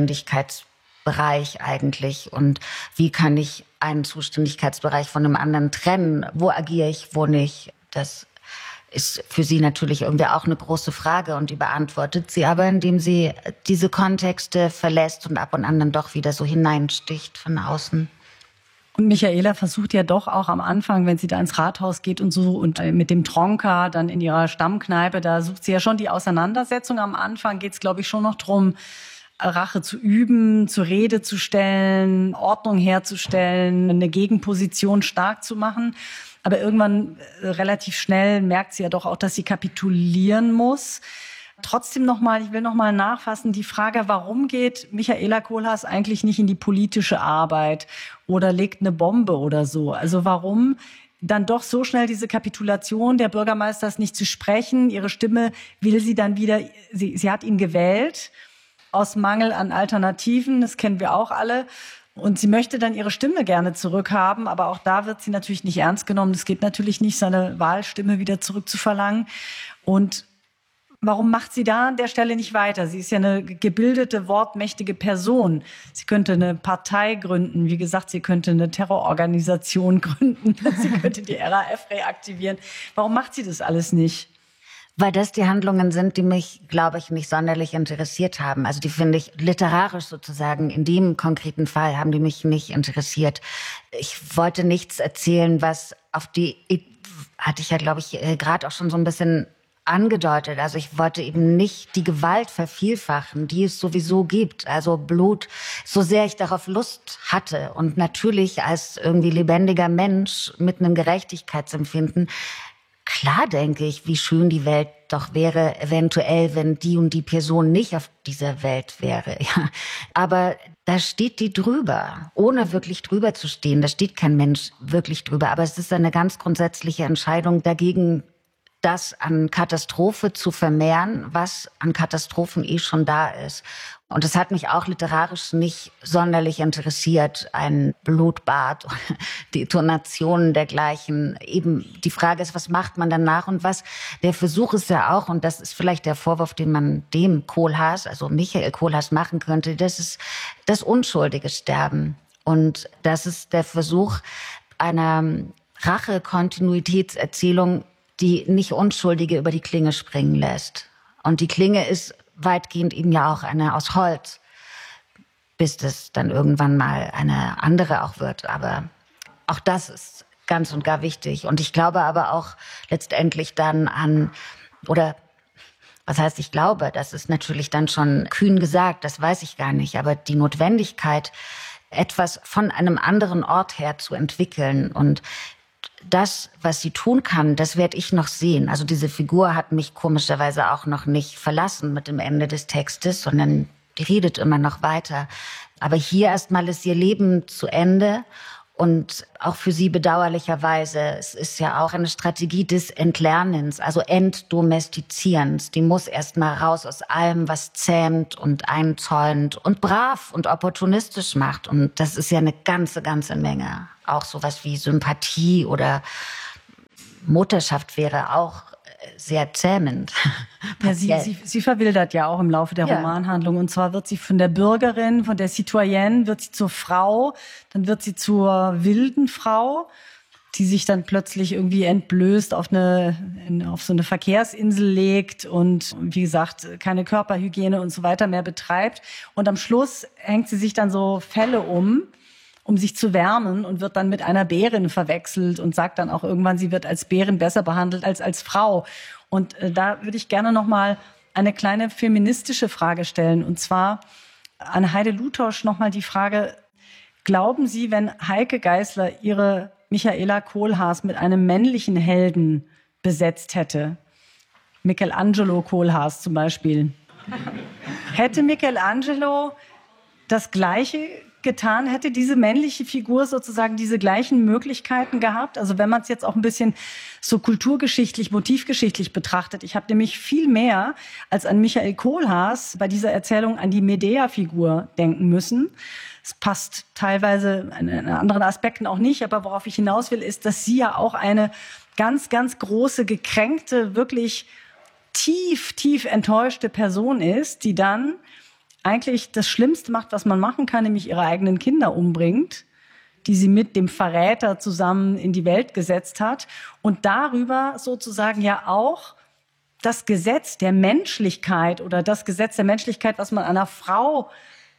Zuständigkeitsbereich eigentlich? Und wie kann ich einen Zuständigkeitsbereich von einem anderen trennen? Wo agiere ich, wo nicht? Das ist für sie natürlich irgendwie auch eine große Frage und die beantwortet sie aber, indem sie diese Kontexte verlässt und ab und an dann doch wieder so hineinsticht von außen. Und Michaela versucht ja doch auch am Anfang, wenn sie da ins Rathaus geht und so und mit dem Tronka dann in ihrer Stammkneipe, da sucht sie ja schon die Auseinandersetzung. Am Anfang geht es, glaube ich, schon noch drum, Rache zu üben, zur Rede zu stellen, Ordnung herzustellen, eine Gegenposition stark zu machen. Aber irgendwann relativ schnell merkt sie ja doch auch, dass sie kapitulieren muss. Trotzdem ich will noch mal nachfassen, die Frage, warum geht Michaela Kohlhaas eigentlich nicht in die politische Arbeit oder legt eine Bombe oder so? Also warum dann doch so schnell diese Kapitulation, der Bürgermeister ist nicht zu sprechen, ihre Stimme will sie dann wieder, sie hat ihn gewählt aus Mangel an Alternativen, das kennen wir auch alle. Und sie möchte dann ihre Stimme gerne zurückhaben, aber auch da wird sie natürlich nicht ernst genommen. Es geht natürlich nicht, seine Wahlstimme wieder zurückzuverlangen. Und warum macht sie da an der Stelle nicht weiter? Sie ist ja eine gebildete, wortmächtige Person. Sie könnte eine Partei gründen. Wie gesagt, sie könnte eine Terrororganisation gründen. Sie könnte die RAF reaktivieren. Warum macht sie das alles nicht? Weil das die Handlungen sind, die mich, glaube ich, nicht sonderlich interessiert haben. Also die finde ich literarisch sozusagen, in dem konkreten Fall haben die mich nicht interessiert. Ich wollte nichts erzählen, was hatte ich ja, glaube ich, gerade auch schon so ein bisschen angedeutet. Also ich wollte eben nicht die Gewalt vervielfachen, die es sowieso gibt. Also Blut, so sehr ich darauf Lust hatte. Und natürlich als irgendwie lebendiger Mensch mit einem Gerechtigkeitsempfinden, klar denke ich, wie schön die Welt doch wäre, eventuell, wenn die und die Person nicht auf dieser Welt wäre. Ja. Aber da steht die drüber, ohne wirklich drüber zu stehen. Da steht kein Mensch wirklich drüber. Aber es ist eine ganz grundsätzliche Entscheidung dagegen, das an Katastrophe zu vermehren, was an Katastrophen schon da ist. Und es hat mich auch literarisch nicht sonderlich interessiert, ein Blutbad, Detonationen dergleichen. Eben die Frage ist, was macht man danach und was? Der Versuch ist ja auch, und das ist vielleicht der Vorwurf, den man dem Kohlhaas, also Michael Kohlhaas machen könnte, das ist das unschuldige Sterben. Und das ist der Versuch einer Rache-Kontinuitätserzählung, die nicht Unschuldige über die Klinge springen lässt. Und die Klinge ist weitgehend eben ja auch eine aus Holz, bis das dann irgendwann mal eine andere auch wird. Aber auch das ist ganz und gar wichtig. Und ich glaube aber auch letztendlich dann was heißt ich glaube, das ist natürlich dann schon kühn gesagt, das weiß ich gar nicht. Aber die Notwendigkeit, etwas von einem anderen Ort her zu entwickeln und das, was sie tun kann, das werde ich noch sehen. Also diese Figur hat mich komischerweise auch noch nicht verlassen mit dem Ende des Textes, sondern die redet immer noch weiter. Aber hier erstmal ist ihr Leben zu Ende Und auch für sie bedauerlicherweise, es ist ja auch eine Strategie des Entlernens, also Entdomestizierens. Die muss erst mal raus aus allem, was zähmt und einzäunt und brav und opportunistisch macht. Und das ist ja eine ganze Menge. Auch sowas wie Sympathie oder Mutterschaft wäre auch sehr zähmend. Ja, sie verwildert ja auch im Laufe der Romanhandlung. Und zwar wird sie von der Bürgerin, von der Citoyenne, wird sie zur Frau, dann wird sie zur wilden Frau, die sich dann plötzlich irgendwie entblößt auf so eine Verkehrsinsel legt und, wie gesagt, keine Körperhygiene und so weiter mehr betreibt. Und am Schluss hängt sie sich dann so Felle um sich zu wärmen und wird dann mit einer Bärin verwechselt und sagt dann auch irgendwann, sie wird als Bärin besser behandelt als Frau. Und da würde ich gerne noch mal eine kleine feministische Frage stellen. Und zwar an Heide Lutosch noch mal die Frage, glauben Sie, wenn Heike Geisler ihre Michaela Kohlhaas mit einem männlichen Helden besetzt hätte, Michelangelo Kohlhaas zum Beispiel, hätte Michelangelo das Gleiche getan, hätte diese männliche Figur sozusagen diese gleichen Möglichkeiten gehabt? Also wenn man es jetzt auch ein bisschen so kulturgeschichtlich, motivgeschichtlich betrachtet. Ich habe nämlich viel mehr als an Michael Kohlhaas bei dieser Erzählung an die Medea-Figur denken müssen. Es passt teilweise in anderen Aspekten auch nicht, aber worauf ich hinaus will, ist, dass sie ja auch eine ganz große, gekränkte, wirklich tief enttäuschte Person ist, die dann eigentlich das Schlimmste macht, was man machen kann, nämlich ihre eigenen Kinder umbringt, die sie mit dem Verräter zusammen in die Welt gesetzt hat und darüber sozusagen ja auch das Gesetz der Menschlichkeit oder das Gesetz der Menschlichkeit, was man einer Frau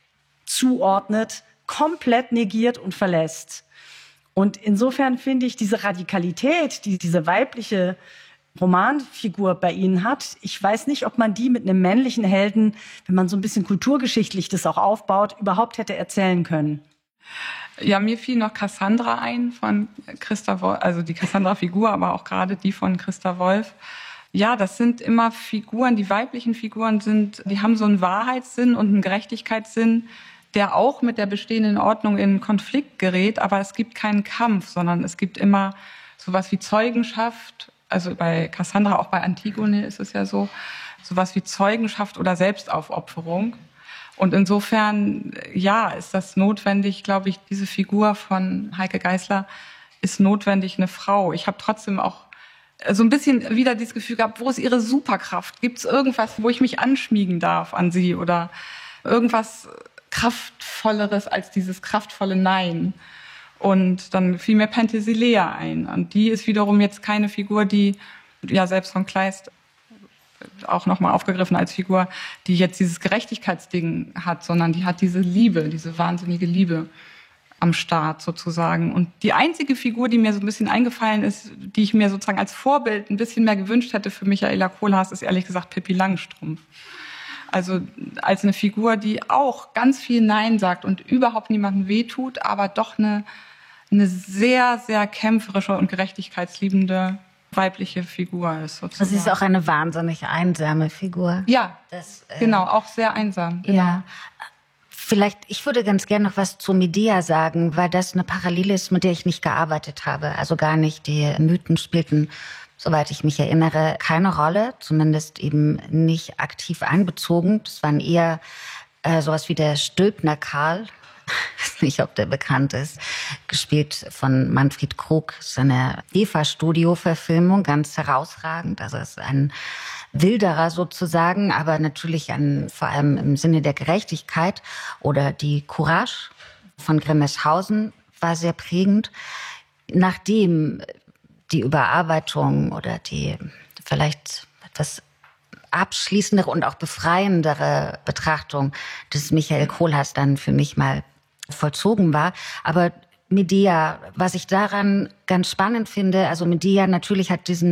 zuordnet, komplett negiert und verlässt. Und insofern finde ich diese Radikalität, die diese weibliche Romanfigur bei Ihnen hat. Ich weiß nicht, ob man die mit einem männlichen Helden, wenn man so ein bisschen kulturgeschichtlich das auch aufbaut, überhaupt hätte erzählen können. Ja, mir fiel noch Cassandra ein von Christa Wolf, also die Cassandra-Figur, aber auch gerade die von Christa Wolf. Ja, das sind immer Figuren, die weiblichen Figuren die haben so einen Wahrheitssinn und einen Gerechtigkeitssinn, der auch mit der bestehenden Ordnung in Konflikt gerät, aber es gibt keinen Kampf, sondern es gibt immer sowas wie Zeugenschaft. Also bei Cassandra, auch bei Antigone ist es ja sowas wie Zeugenschaft oder Selbstaufopferung. Und insofern, ja, ist das notwendig, glaube ich, diese Figur von Heike Geisler ist notwendig eine Frau. Ich habe trotzdem auch so ein bisschen wieder dieses Gefühl gehabt, wo ist ihre Superkraft? Gibt es irgendwas, wo ich mich anschmiegen darf an sie oder irgendwas Kraftvolleres als dieses kraftvolle Nein? Und dann fiel mir Penthesilea ein. Und die ist wiederum jetzt keine Figur, die, ja selbst von Kleist auch nochmal aufgegriffen als Figur, die jetzt dieses Gerechtigkeitsding hat, sondern die hat diese Liebe, diese wahnsinnige Liebe am Start sozusagen. Und die einzige Figur, die mir so ein bisschen eingefallen ist, die ich mir sozusagen als Vorbild ein bisschen mehr gewünscht hätte für Michaela Kohlhaas, ist ehrlich gesagt Pippi Langstrumpf. Also als eine Figur, die auch ganz viel Nein sagt und überhaupt niemandem wehtut, aber doch eine sehr kämpferische und gerechtigkeitsliebende weibliche Figur ist sozusagen. Sie ist auch eine wahnsinnig einsame Figur. Ja, genau, auch sehr einsam. Genau. Ja. Vielleicht, ich würde ganz gerne noch was zu Medea sagen, weil das eine Parallele ist, mit der ich nicht gearbeitet habe. Also gar nicht. Die Mythen spielten, soweit ich mich erinnere, keine Rolle. Zumindest eben nicht aktiv einbezogen. Das waren eher sowas wie der Stülpner Karl. Ich weiß nicht, ob der bekannt ist. Gespielt von Manfred Krug. Das ist eine EVA-Studio-Verfilmung, ganz herausragend. Also es ist ein Wilderer sozusagen, aber natürlich vor allem im Sinne der Gerechtigkeit. Oder die Courage von Grimmelshausen war sehr prägend. Nachdem die Überarbeitung oder die vielleicht etwas abschließendere und auch befreiendere Betrachtung des Michael Kohlhaas dann für mich mal vollzogen war. Aber Medea, was ich daran ganz spannend finde, also Medea natürlich hat es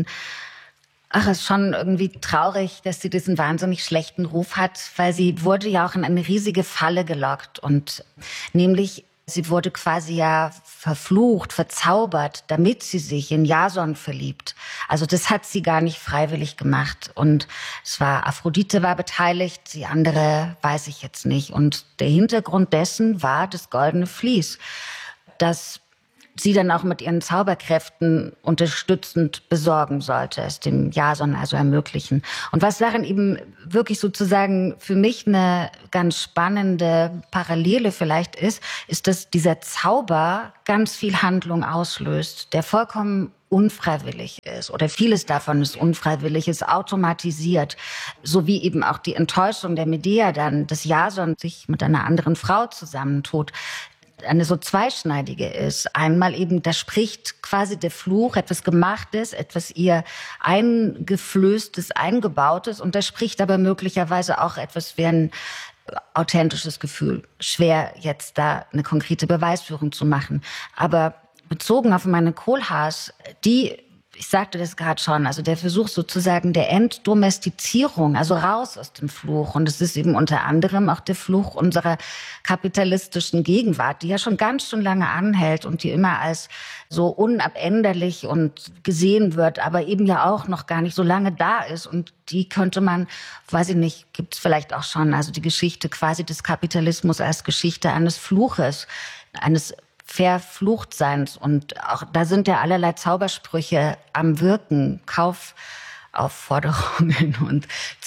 ist schon irgendwie traurig, dass sie diesen wahnsinnig schlechten Ruf hat, weil sie wurde ja auch in eine riesige Falle gelockt und nämlich sie wurde quasi ja verflucht, verzaubert, damit sie sich in Jason verliebt. Also das hat sie gar nicht freiwillig gemacht. Und Aphrodite war beteiligt, die andere weiß ich jetzt nicht. Und der Hintergrund dessen war das goldene Vlies, das sie dann auch mit ihren Zauberkräften unterstützend besorgen sollte, es dem Jason also ermöglichen. Und was darin eben wirklich sozusagen für mich eine ganz spannende Parallele vielleicht ist, dass dieser Zauber ganz viel Handlung auslöst, der vollkommen unfreiwillig ist oder vieles davon ist unfreiwillig, ist automatisiert, so wie eben auch die Enttäuschung der Medea dann, dass Jason sich mit einer anderen Frau zusammentut, eine so zweischneidige ist. Einmal eben, da spricht quasi der Fluch, etwas Gemachtes, etwas ihr Eingeflößtes, Eingebautes, und da spricht aber möglicherweise auch etwas wie ein authentisches Gefühl. Schwer jetzt da eine konkrete Beweisführung zu machen. Aber bezogen auf meine Kohlhaas, ich sagte das gerade schon, also der Versuch sozusagen der Entdomestizierung, also raus aus dem Fluch. Und es ist eben unter anderem auch der Fluch unserer kapitalistischen Gegenwart, die ja schon ganz schön lange anhält und die immer als so unabänderlich und gesehen wird, aber eben ja auch noch gar nicht so lange da ist. Und die könnte man, weiß ich nicht, gibt's vielleicht auch schon, also die Geschichte quasi des Kapitalismus als Geschichte eines Fluches, eines Verfluchtseins. Und auch da sind ja allerlei Zaubersprüche am Wirken, Kaufaufforderungen und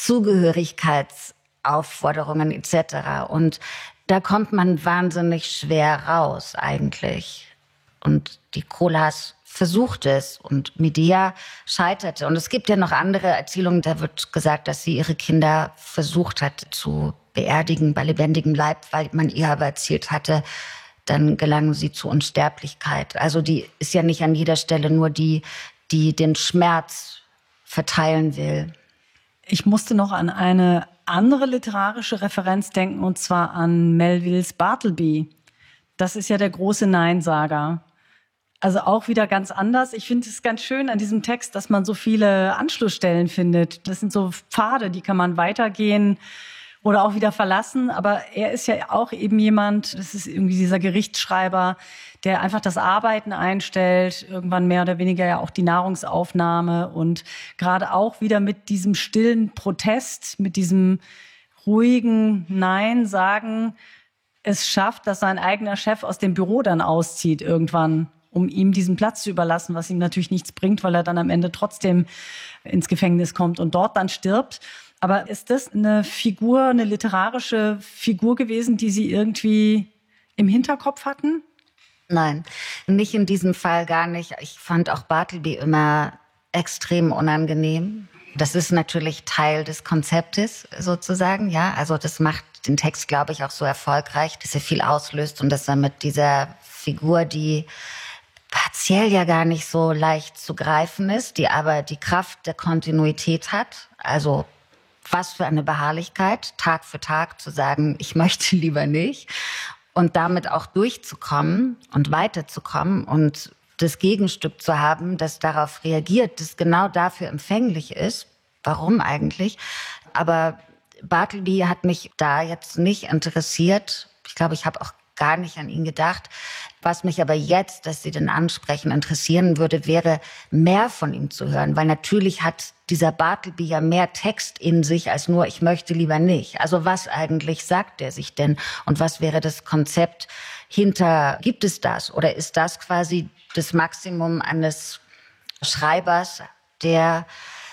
Zugehörigkeitsaufforderungen etc. Und da kommt man wahnsinnig schwer raus eigentlich. Und die Kohlhaas versucht es und Medea scheiterte. Und es gibt ja noch andere Erzählungen, da wird gesagt, dass sie ihre Kinder versucht hat zu beerdigen bei lebendigem Leib, weil man ihr aber erzählt hatte, dann gelangen sie zur Unsterblichkeit. Also die ist ja nicht an jeder Stelle nur die den Schmerz verteilen will. Ich musste noch an eine andere literarische Referenz denken, und zwar an Melvilles Bartleby. Das ist ja der große Neinsager. Also auch wieder ganz anders. Ich finde es ganz schön an diesem Text, dass man so viele Anschlussstellen findet. Das sind so Pfade, die kann man weitergehen oder auch wieder verlassen. Aber er ist ja auch eben jemand, das ist irgendwie dieser Gerichtsschreiber, der einfach das Arbeiten einstellt, irgendwann mehr oder weniger ja auch die Nahrungsaufnahme und gerade auch wieder mit diesem stillen Protest, mit diesem ruhigen Nein sagen, es schafft, dass sein eigener Chef aus dem Büro dann auszieht irgendwann, um ihm diesen Platz zu überlassen, was ihm natürlich nichts bringt, weil er dann am Ende trotzdem ins Gefängnis kommt und dort dann stirbt. Aber ist das eine Figur, eine literarische Figur gewesen, die Sie irgendwie im Hinterkopf hatten? Nein, nicht in diesem Fall, gar nicht. Ich fand auch Bartleby immer extrem unangenehm. Das ist natürlich Teil des Konzeptes sozusagen, ja. Also das macht den Text, glaube ich, auch so erfolgreich, dass er viel auslöst und dass er mit dieser Figur, die partiell ja gar nicht so leicht zu greifen ist, die aber die Kraft der Kontinuität hat, also was für eine Beharrlichkeit, Tag für Tag zu sagen, ich möchte lieber nicht. Und damit auch durchzukommen und weiterzukommen und das Gegenstück zu haben, das darauf reagiert, das genau dafür empfänglich ist. Warum eigentlich? Aber Bartleby hat mich da jetzt nicht interessiert. Ich glaube, ich habe auch gar nicht an ihn gedacht. Was mich aber jetzt, dass Sie den ansprechen, interessieren würde, wäre mehr von ihm zu hören. Weil natürlich hat dieser Bartleby ja mehr Text in sich als nur, ich möchte lieber nicht. Also was eigentlich sagt er sich denn? Und was wäre das Konzept hinter, gibt es das? Oder ist das quasi das Maximum eines Schreibers, der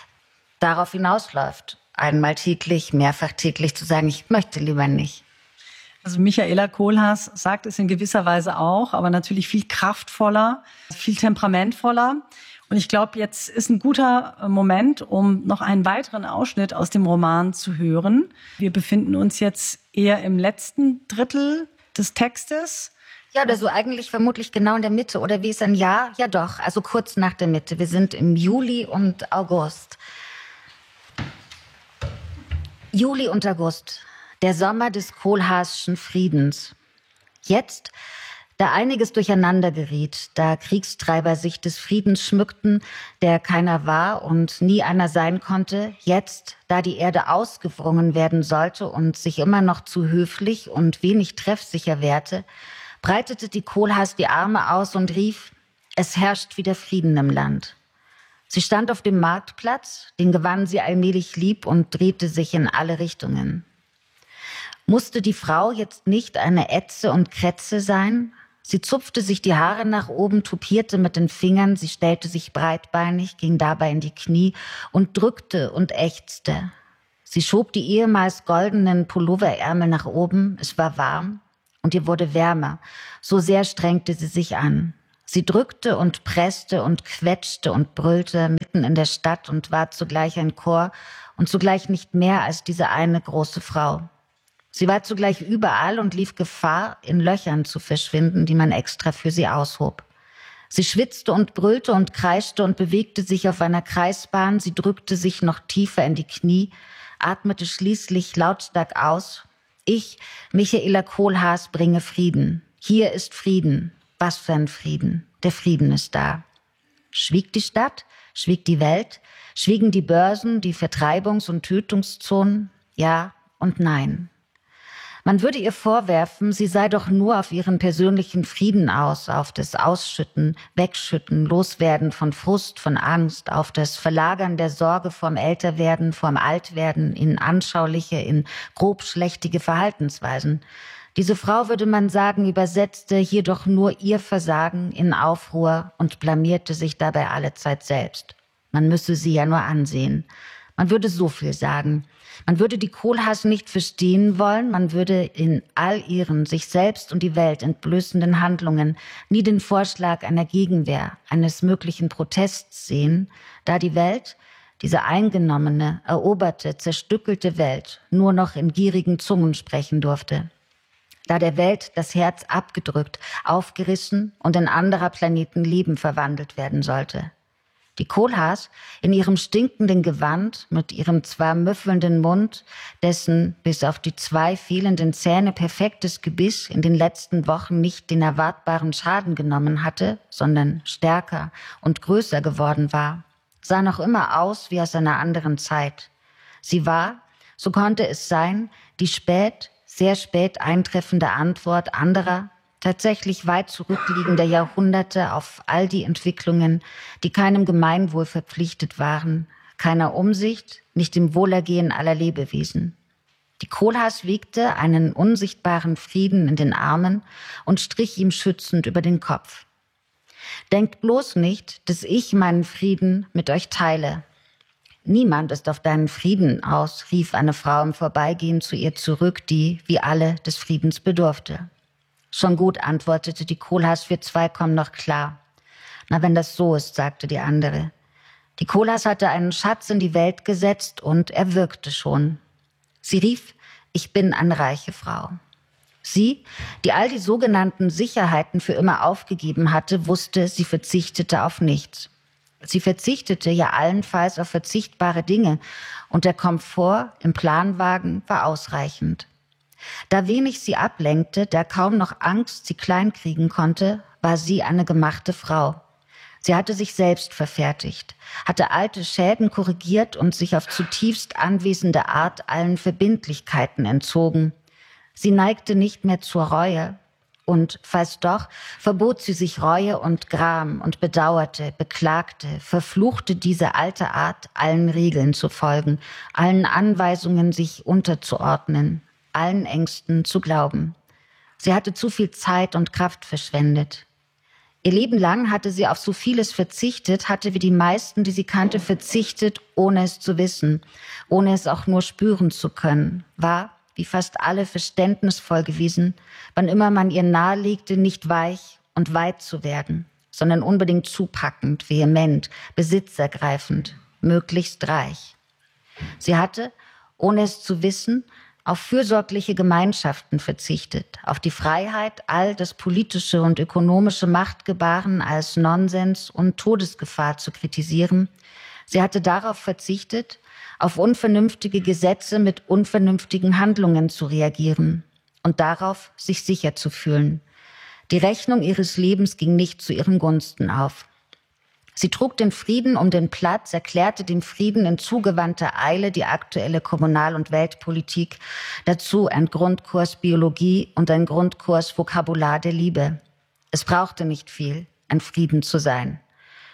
darauf hinausläuft, einmal täglich, mehrfach täglich zu sagen, ich möchte lieber nicht? Also Michaela Kohlhaas sagt es in gewisser Weise auch, aber natürlich viel kraftvoller, viel temperamentvoller. Und ich glaube, jetzt ist ein guter Moment, um noch einen weiteren Ausschnitt aus dem Roman zu hören. Wir befinden uns jetzt eher im letzten Drittel des Textes. Ja, oder so eigentlich vermutlich genau in der Mitte. Oder wie ist ein Jahr? Ja doch, also kurz nach der Mitte. Wir sind im Juli und August. Juli und August. Der Sommer des Kohlhaaschen Friedens. Jetzt, da einiges durcheinander geriet, da Kriegstreiber sich des Friedens schmückten, der keiner war und nie einer sein konnte, jetzt, da die Erde ausgewrungen werden sollte und sich immer noch zu höflich und wenig treffsicher wehrte, breitete die Kohlhaas die Arme aus und rief, es herrscht wieder Frieden im Land. Sie stand auf dem Marktplatz, den gewann sie allmählich lieb und drehte sich in alle Richtungen. Musste die Frau jetzt nicht eine Ätze und Krätze sein? Sie zupfte sich die Haare nach oben, tupierte mit den Fingern, sie stellte sich breitbeinig, ging dabei in die Knie und drückte und ächzte. Sie schob die ehemals goldenen Pulloverärmel nach oben, es war warm und ihr wurde wärmer, so sehr strengte sie sich an. Sie drückte und presste und quetschte und brüllte mitten in der Stadt und war zugleich ein Chor und zugleich nicht mehr als diese eine große Frau. Sie war zugleich überall und lief Gefahr, in Löchern zu verschwinden, die man extra für sie aushob. Sie schwitzte und brüllte und kreischte und bewegte sich auf einer Kreisbahn. Sie drückte sich noch tiefer in die Knie, atmete schließlich lautstark aus. Ich, Michaela Kohlhaas, bringe Frieden. Hier ist Frieden. Was für ein Frieden. Der Frieden ist da. Schwieg die Stadt? Schwieg die Welt? Schwiegen die Börsen, die Vertreibungs- und Tötungszonen? Ja und nein. Man würde ihr vorwerfen, sie sei doch nur auf ihren persönlichen Frieden aus, auf das Ausschütten, Wegschütten, Loswerden von Frust, von Angst, auf das Verlagern der Sorge vorm Älterwerden, vorm Altwerden in anschauliche, in grobschlächtige Verhaltensweisen. Diese Frau, würde man sagen, übersetzte hier doch nur ihr Versagen in Aufruhr und blamierte sich dabei allezeit selbst. Man müsse sie ja nur ansehen. Man würde so viel sagen. Man würde die Kohlhaas nicht verstehen wollen, man würde in all ihren sich selbst und die Welt entblößenden Handlungen nie den Vorschlag einer Gegenwehr, eines möglichen Protests sehen, da die Welt, diese eingenommene, eroberte, zerstückelte Welt, nur noch in gierigen Zungen sprechen durfte. Da der Welt das Herz abgedrückt, aufgerissen und in anderer Planeten Leben verwandelt werden sollte. Die Kohlhaas in ihrem stinkenden Gewand, mit ihrem zwar müffelnden Mund, dessen bis auf die 2 fehlenden Zähne perfektes Gebiss in den letzten Wochen nicht den erwartbaren Schaden genommen hatte, sondern stärker und größer geworden war, sah noch immer aus wie aus einer anderen Zeit. Sie war, so konnte es sein, die sehr spät eintreffende Antwort anderer, tatsächlich weit zurückliegender Jahrhunderte auf all die Entwicklungen, die keinem Gemeinwohl verpflichtet waren, keiner Umsicht, nicht dem Wohlergehen aller Lebewesen. Die Kohlhaas wiegte einen unsichtbaren Frieden in den Armen und strich ihm schützend über den Kopf. Denkt bloß nicht, dass ich meinen Frieden mit euch teile. Niemand ist auf deinen Frieden aus, rief eine Frau im Vorbeigehen zu ihr zurück, die, wie alle, des Friedens bedurfte. Schon gut, antwortete die Kohlhaas, wir 2 kommen noch klar. Na, wenn das so ist, sagte die andere. Die Kohlhaas hatte einen Schatz in die Welt gesetzt und er wirkte schon. Sie rief, ich bin eine reiche Frau. Sie, die all die sogenannten Sicherheiten für immer aufgegeben hatte, wusste, sie verzichtete auf nichts. Sie verzichtete ja allenfalls auf verzichtbare Dinge und der Komfort im Planwagen war ausreichend. Da wenig sie ablenkte, da kaum noch Angst sie kleinkriegen konnte, war sie eine gemachte Frau. Sie hatte sich selbst verfertigt, hatte alte Schäden korrigiert und sich auf zutiefst anwesende Art allen Verbindlichkeiten entzogen. Sie neigte nicht mehr zur Reue und, falls doch, verbot sie sich Reue und Gram und bedauerte, beklagte, verfluchte diese alte Art, allen Regeln zu folgen, allen Anweisungen sich unterzuordnen, allen Ängsten zu glauben. Sie hatte zu viel Zeit und Kraft verschwendet. Ihr Leben lang hatte sie auf so vieles verzichtet, hatte wie die meisten, die sie kannte, verzichtet, ohne es zu wissen, ohne es auch nur spüren zu können, war, wie fast alle, verständnisvoll gewesen, wann immer man ihr nahelegte, nicht weich und weit zu werden, sondern unbedingt zupackend, vehement, besitzergreifend, möglichst reich. Sie hatte, ohne es zu wissen, auf fürsorgliche Gemeinschaften verzichtet, auf die Freiheit, all das politische und ökonomische Machtgebaren als Nonsens und Todesgefahr zu kritisieren. Sie hatte darauf verzichtet, auf unvernünftige Gesetze mit unvernünftigen Handlungen zu reagieren und darauf, sich sicher zu fühlen. Die Rechnung ihres Lebens ging nicht zu ihren Gunsten auf. Sie trug den Frieden um den Platz, erklärte dem Frieden in zugewandter Eile die aktuelle Kommunal- und Weltpolitik, dazu ein Grundkurs Biologie und ein Grundkurs Vokabular der Liebe. Es brauchte nicht viel, ein Frieden zu sein.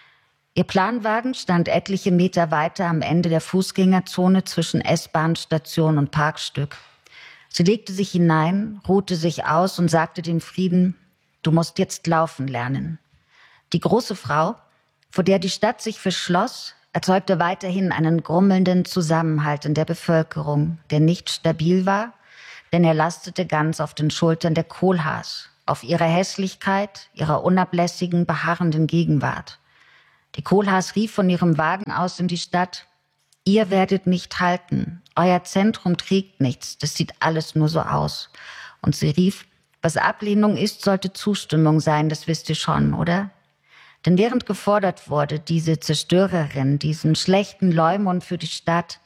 Ihr Planwagen stand etliche Meter weiter am Ende der Fußgängerzone zwischen S-Bahn-Station und Parkstück. Sie legte sich hinein, ruhte sich aus und sagte dem Frieden, du musst jetzt laufen lernen. Die große Frau, vor der die Stadt sich verschloss, erzeugte weiterhin einen grummelnden Zusammenhalt in der Bevölkerung, der nicht stabil war, denn er lastete ganz auf den Schultern der Kohlhaas, auf ihrer Hässlichkeit, ihrer unablässigen, beharrenden Gegenwart. Die Kohlhaas rief von ihrem Wagen aus in die Stadt: Ihr werdet nicht halten, euer Zentrum trägt nichts, das sieht alles nur so aus. Und sie rief: Was Ablehnung ist, sollte Zustimmung sein, das wisst ihr schon, oder? Denn während gefordert wurde, diese Zerstörerin, diesen schlechten Leumund für die Stadt,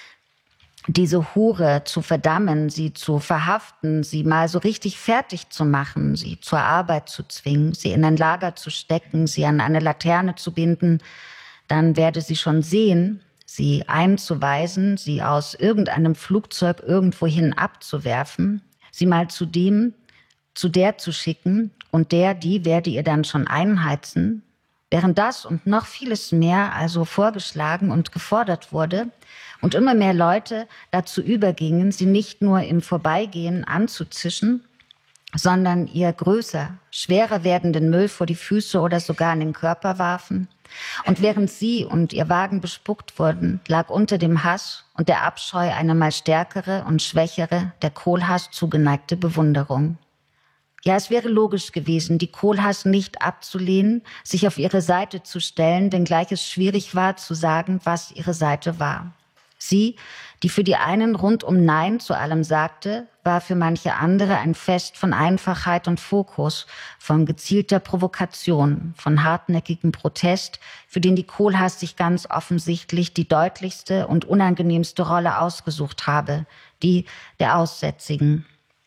diese Hure zu verdammen, sie zu verhaften, sie mal so richtig fertig zu machen, sie zur Arbeit zu zwingen, sie in ein Lager zu stecken, sie an eine Laterne zu binden, dann werde sie schon sehen, sie einzuweisen, sie aus irgendeinem Flugzeug irgendwohin abzuwerfen, sie mal zu dem, zu der zu schicken und die werde ihr dann schon einheizen. Während das und noch vieles mehr also vorgeschlagen und gefordert wurde und immer mehr Leute dazu übergingen, sie nicht nur im Vorbeigehen anzuzischen, sondern ihr größer, schwerer werdenden Müll vor die Füße oder sogar in den Körper warfen. Und während sie und ihr Wagen bespuckt wurden, lag unter dem Hass und der Abscheu eine mal stärkere und schwächere, der Kohlhaas zugeneigte Bewunderung. Ja, es wäre logisch gewesen, die Kohlhaas nicht abzulehnen, sich auf ihre Seite zu stellen, wenngleich es schwierig war zu sagen, was ihre Seite war. Sie, die für die einen rundum Nein zu allem sagte, war für manche andere ein Fest von Einfachheit und Fokus, von gezielter Provokation, von hartnäckigem Protest, für den die Kohlhaas sich ganz offensichtlich die deutlichste und unangenehmste Rolle ausgesucht habe, die der Aussätzigen.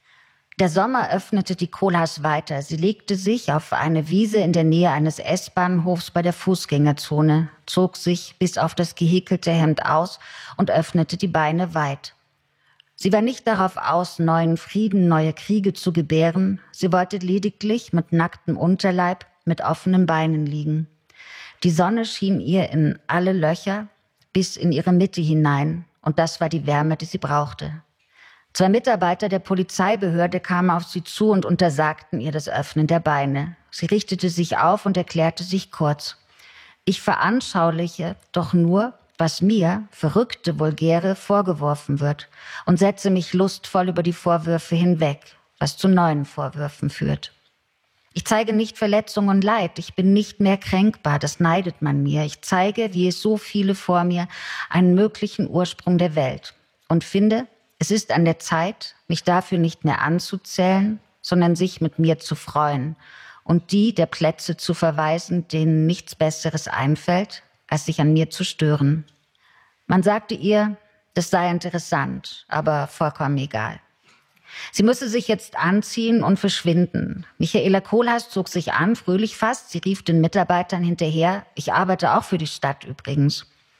Der Sommer öffnete die Kohlhaas weiter. Sie legte sich auf eine Wiese in der Nähe eines S-Bahnhofs bei der Fußgängerzone, zog sich bis auf das gehäkelte Hemd aus und öffnete die Beine weit. Sie war nicht darauf aus, neuen Frieden, neue Kriege zu gebären. Sie wollte lediglich mit nacktem Unterleib, mit offenen Beinen liegen. Die Sonne schien ihr in alle Löcher bis in ihre Mitte hinein, und das war die Wärme, die sie brauchte. 2 Mitarbeiter der Polizeibehörde kamen auf sie zu und untersagten ihr das Öffnen der Beine. Sie richtete sich auf und erklärte sich kurz: Ich veranschauliche doch nur, was mir, verrückte Vulgäre, vorgeworfen wird, und setze mich lustvoll über die Vorwürfe hinweg, was zu neuen Vorwürfen führt. Ich zeige nicht Verletzung und Leid, ich bin nicht mehr kränkbar, das neidet man mir. Ich zeige, wie es so viele vor mir, einen möglichen Ursprung der Welt, und finde, es ist an der Zeit, mich dafür nicht mehr anzuzählen, sondern sich mit mir zu freuen und die der Plätze zu verweisen, denen nichts Besseres einfällt, als sich an mir zu stören. Man sagte ihr, das sei interessant, aber vollkommen egal. Sie müsse sich jetzt anziehen und verschwinden. Michaela Kohlhaas zog sich an, fröhlich fast. Sie rief den Mitarbeitern hinterher: Ich arbeite auch für die Stadt übrigens.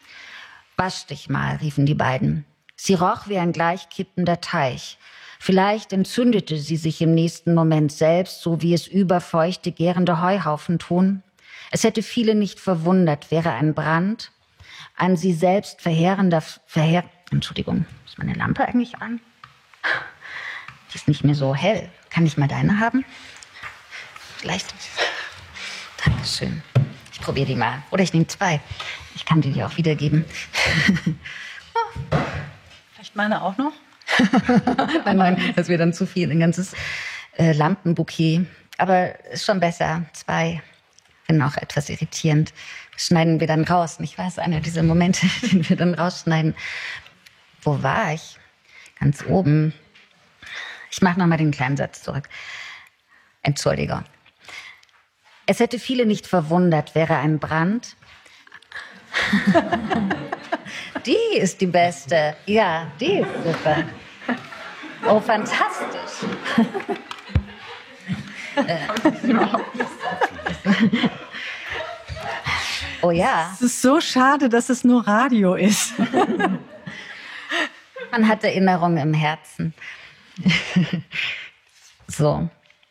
Wasch dich mal, riefen die beiden. Sie roch wie ein gleichkippender Teich. Vielleicht entzündete sie sich im nächsten Moment selbst, so wie es überfeuchte, gärende Heuhaufen tun. Es hätte viele nicht verwundert, wäre ein Brand, ein sie selbst verheerender Entschuldigung, ist meine Lampe eigentlich an? Die ist nicht mehr so hell. Kann ich mal deine haben? Vielleicht. Dankeschön. Ich probiere die mal. Oder ich nehme 2. Ich kann die dir auch wiedergeben. Meine auch noch? Nein, das wäre dann zu viel, ein ganzes Lampenbouquet. Aber ist schon besser. 2. Bin auch etwas irritierend. Das schneiden wir dann raus. Ich weiß, einer dieser Momente, den wir dann rausschneiden. Wo war ich? Ganz oben. Ich mache nochmal den kleinen Satz zurück. Entschuldigung. Es hätte viele nicht verwundert, wäre ein Brand. Die ist die beste. Ja, die ist super. Oh, fantastisch. Oh ja. Es ist so schade, dass es nur Radio ist. Man hat Erinnerungen im Herzen. So.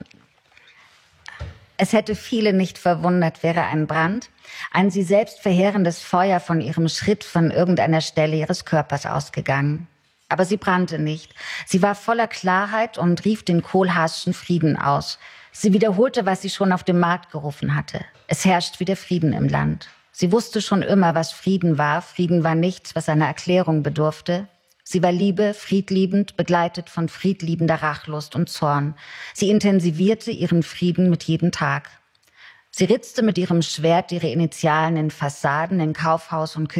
Es hätte viele nicht verwundert, wäre ein Brand, ein sie selbst verheerendes Feuer von ihrem Schritt von irgendeiner Stelle ihres Körpers ausgegangen. Aber sie brannte nicht. Sie war voller Klarheit und rief den Kohlhaaschen Frieden aus. Sie wiederholte, was sie schon auf dem Markt gerufen hatte. Es herrscht wieder Frieden im Land. Sie wusste schon immer, was Frieden war. Frieden war nichts, was einer Erklärung bedurfte. Sie war Liebe, friedliebend, begleitet von friedliebender Rachlust und Zorn. Sie intensivierte ihren Frieden mit jedem Tag. Sie ritzte mit ihrem Schwert ihre Initialen in Fassaden, in Kaufhaus und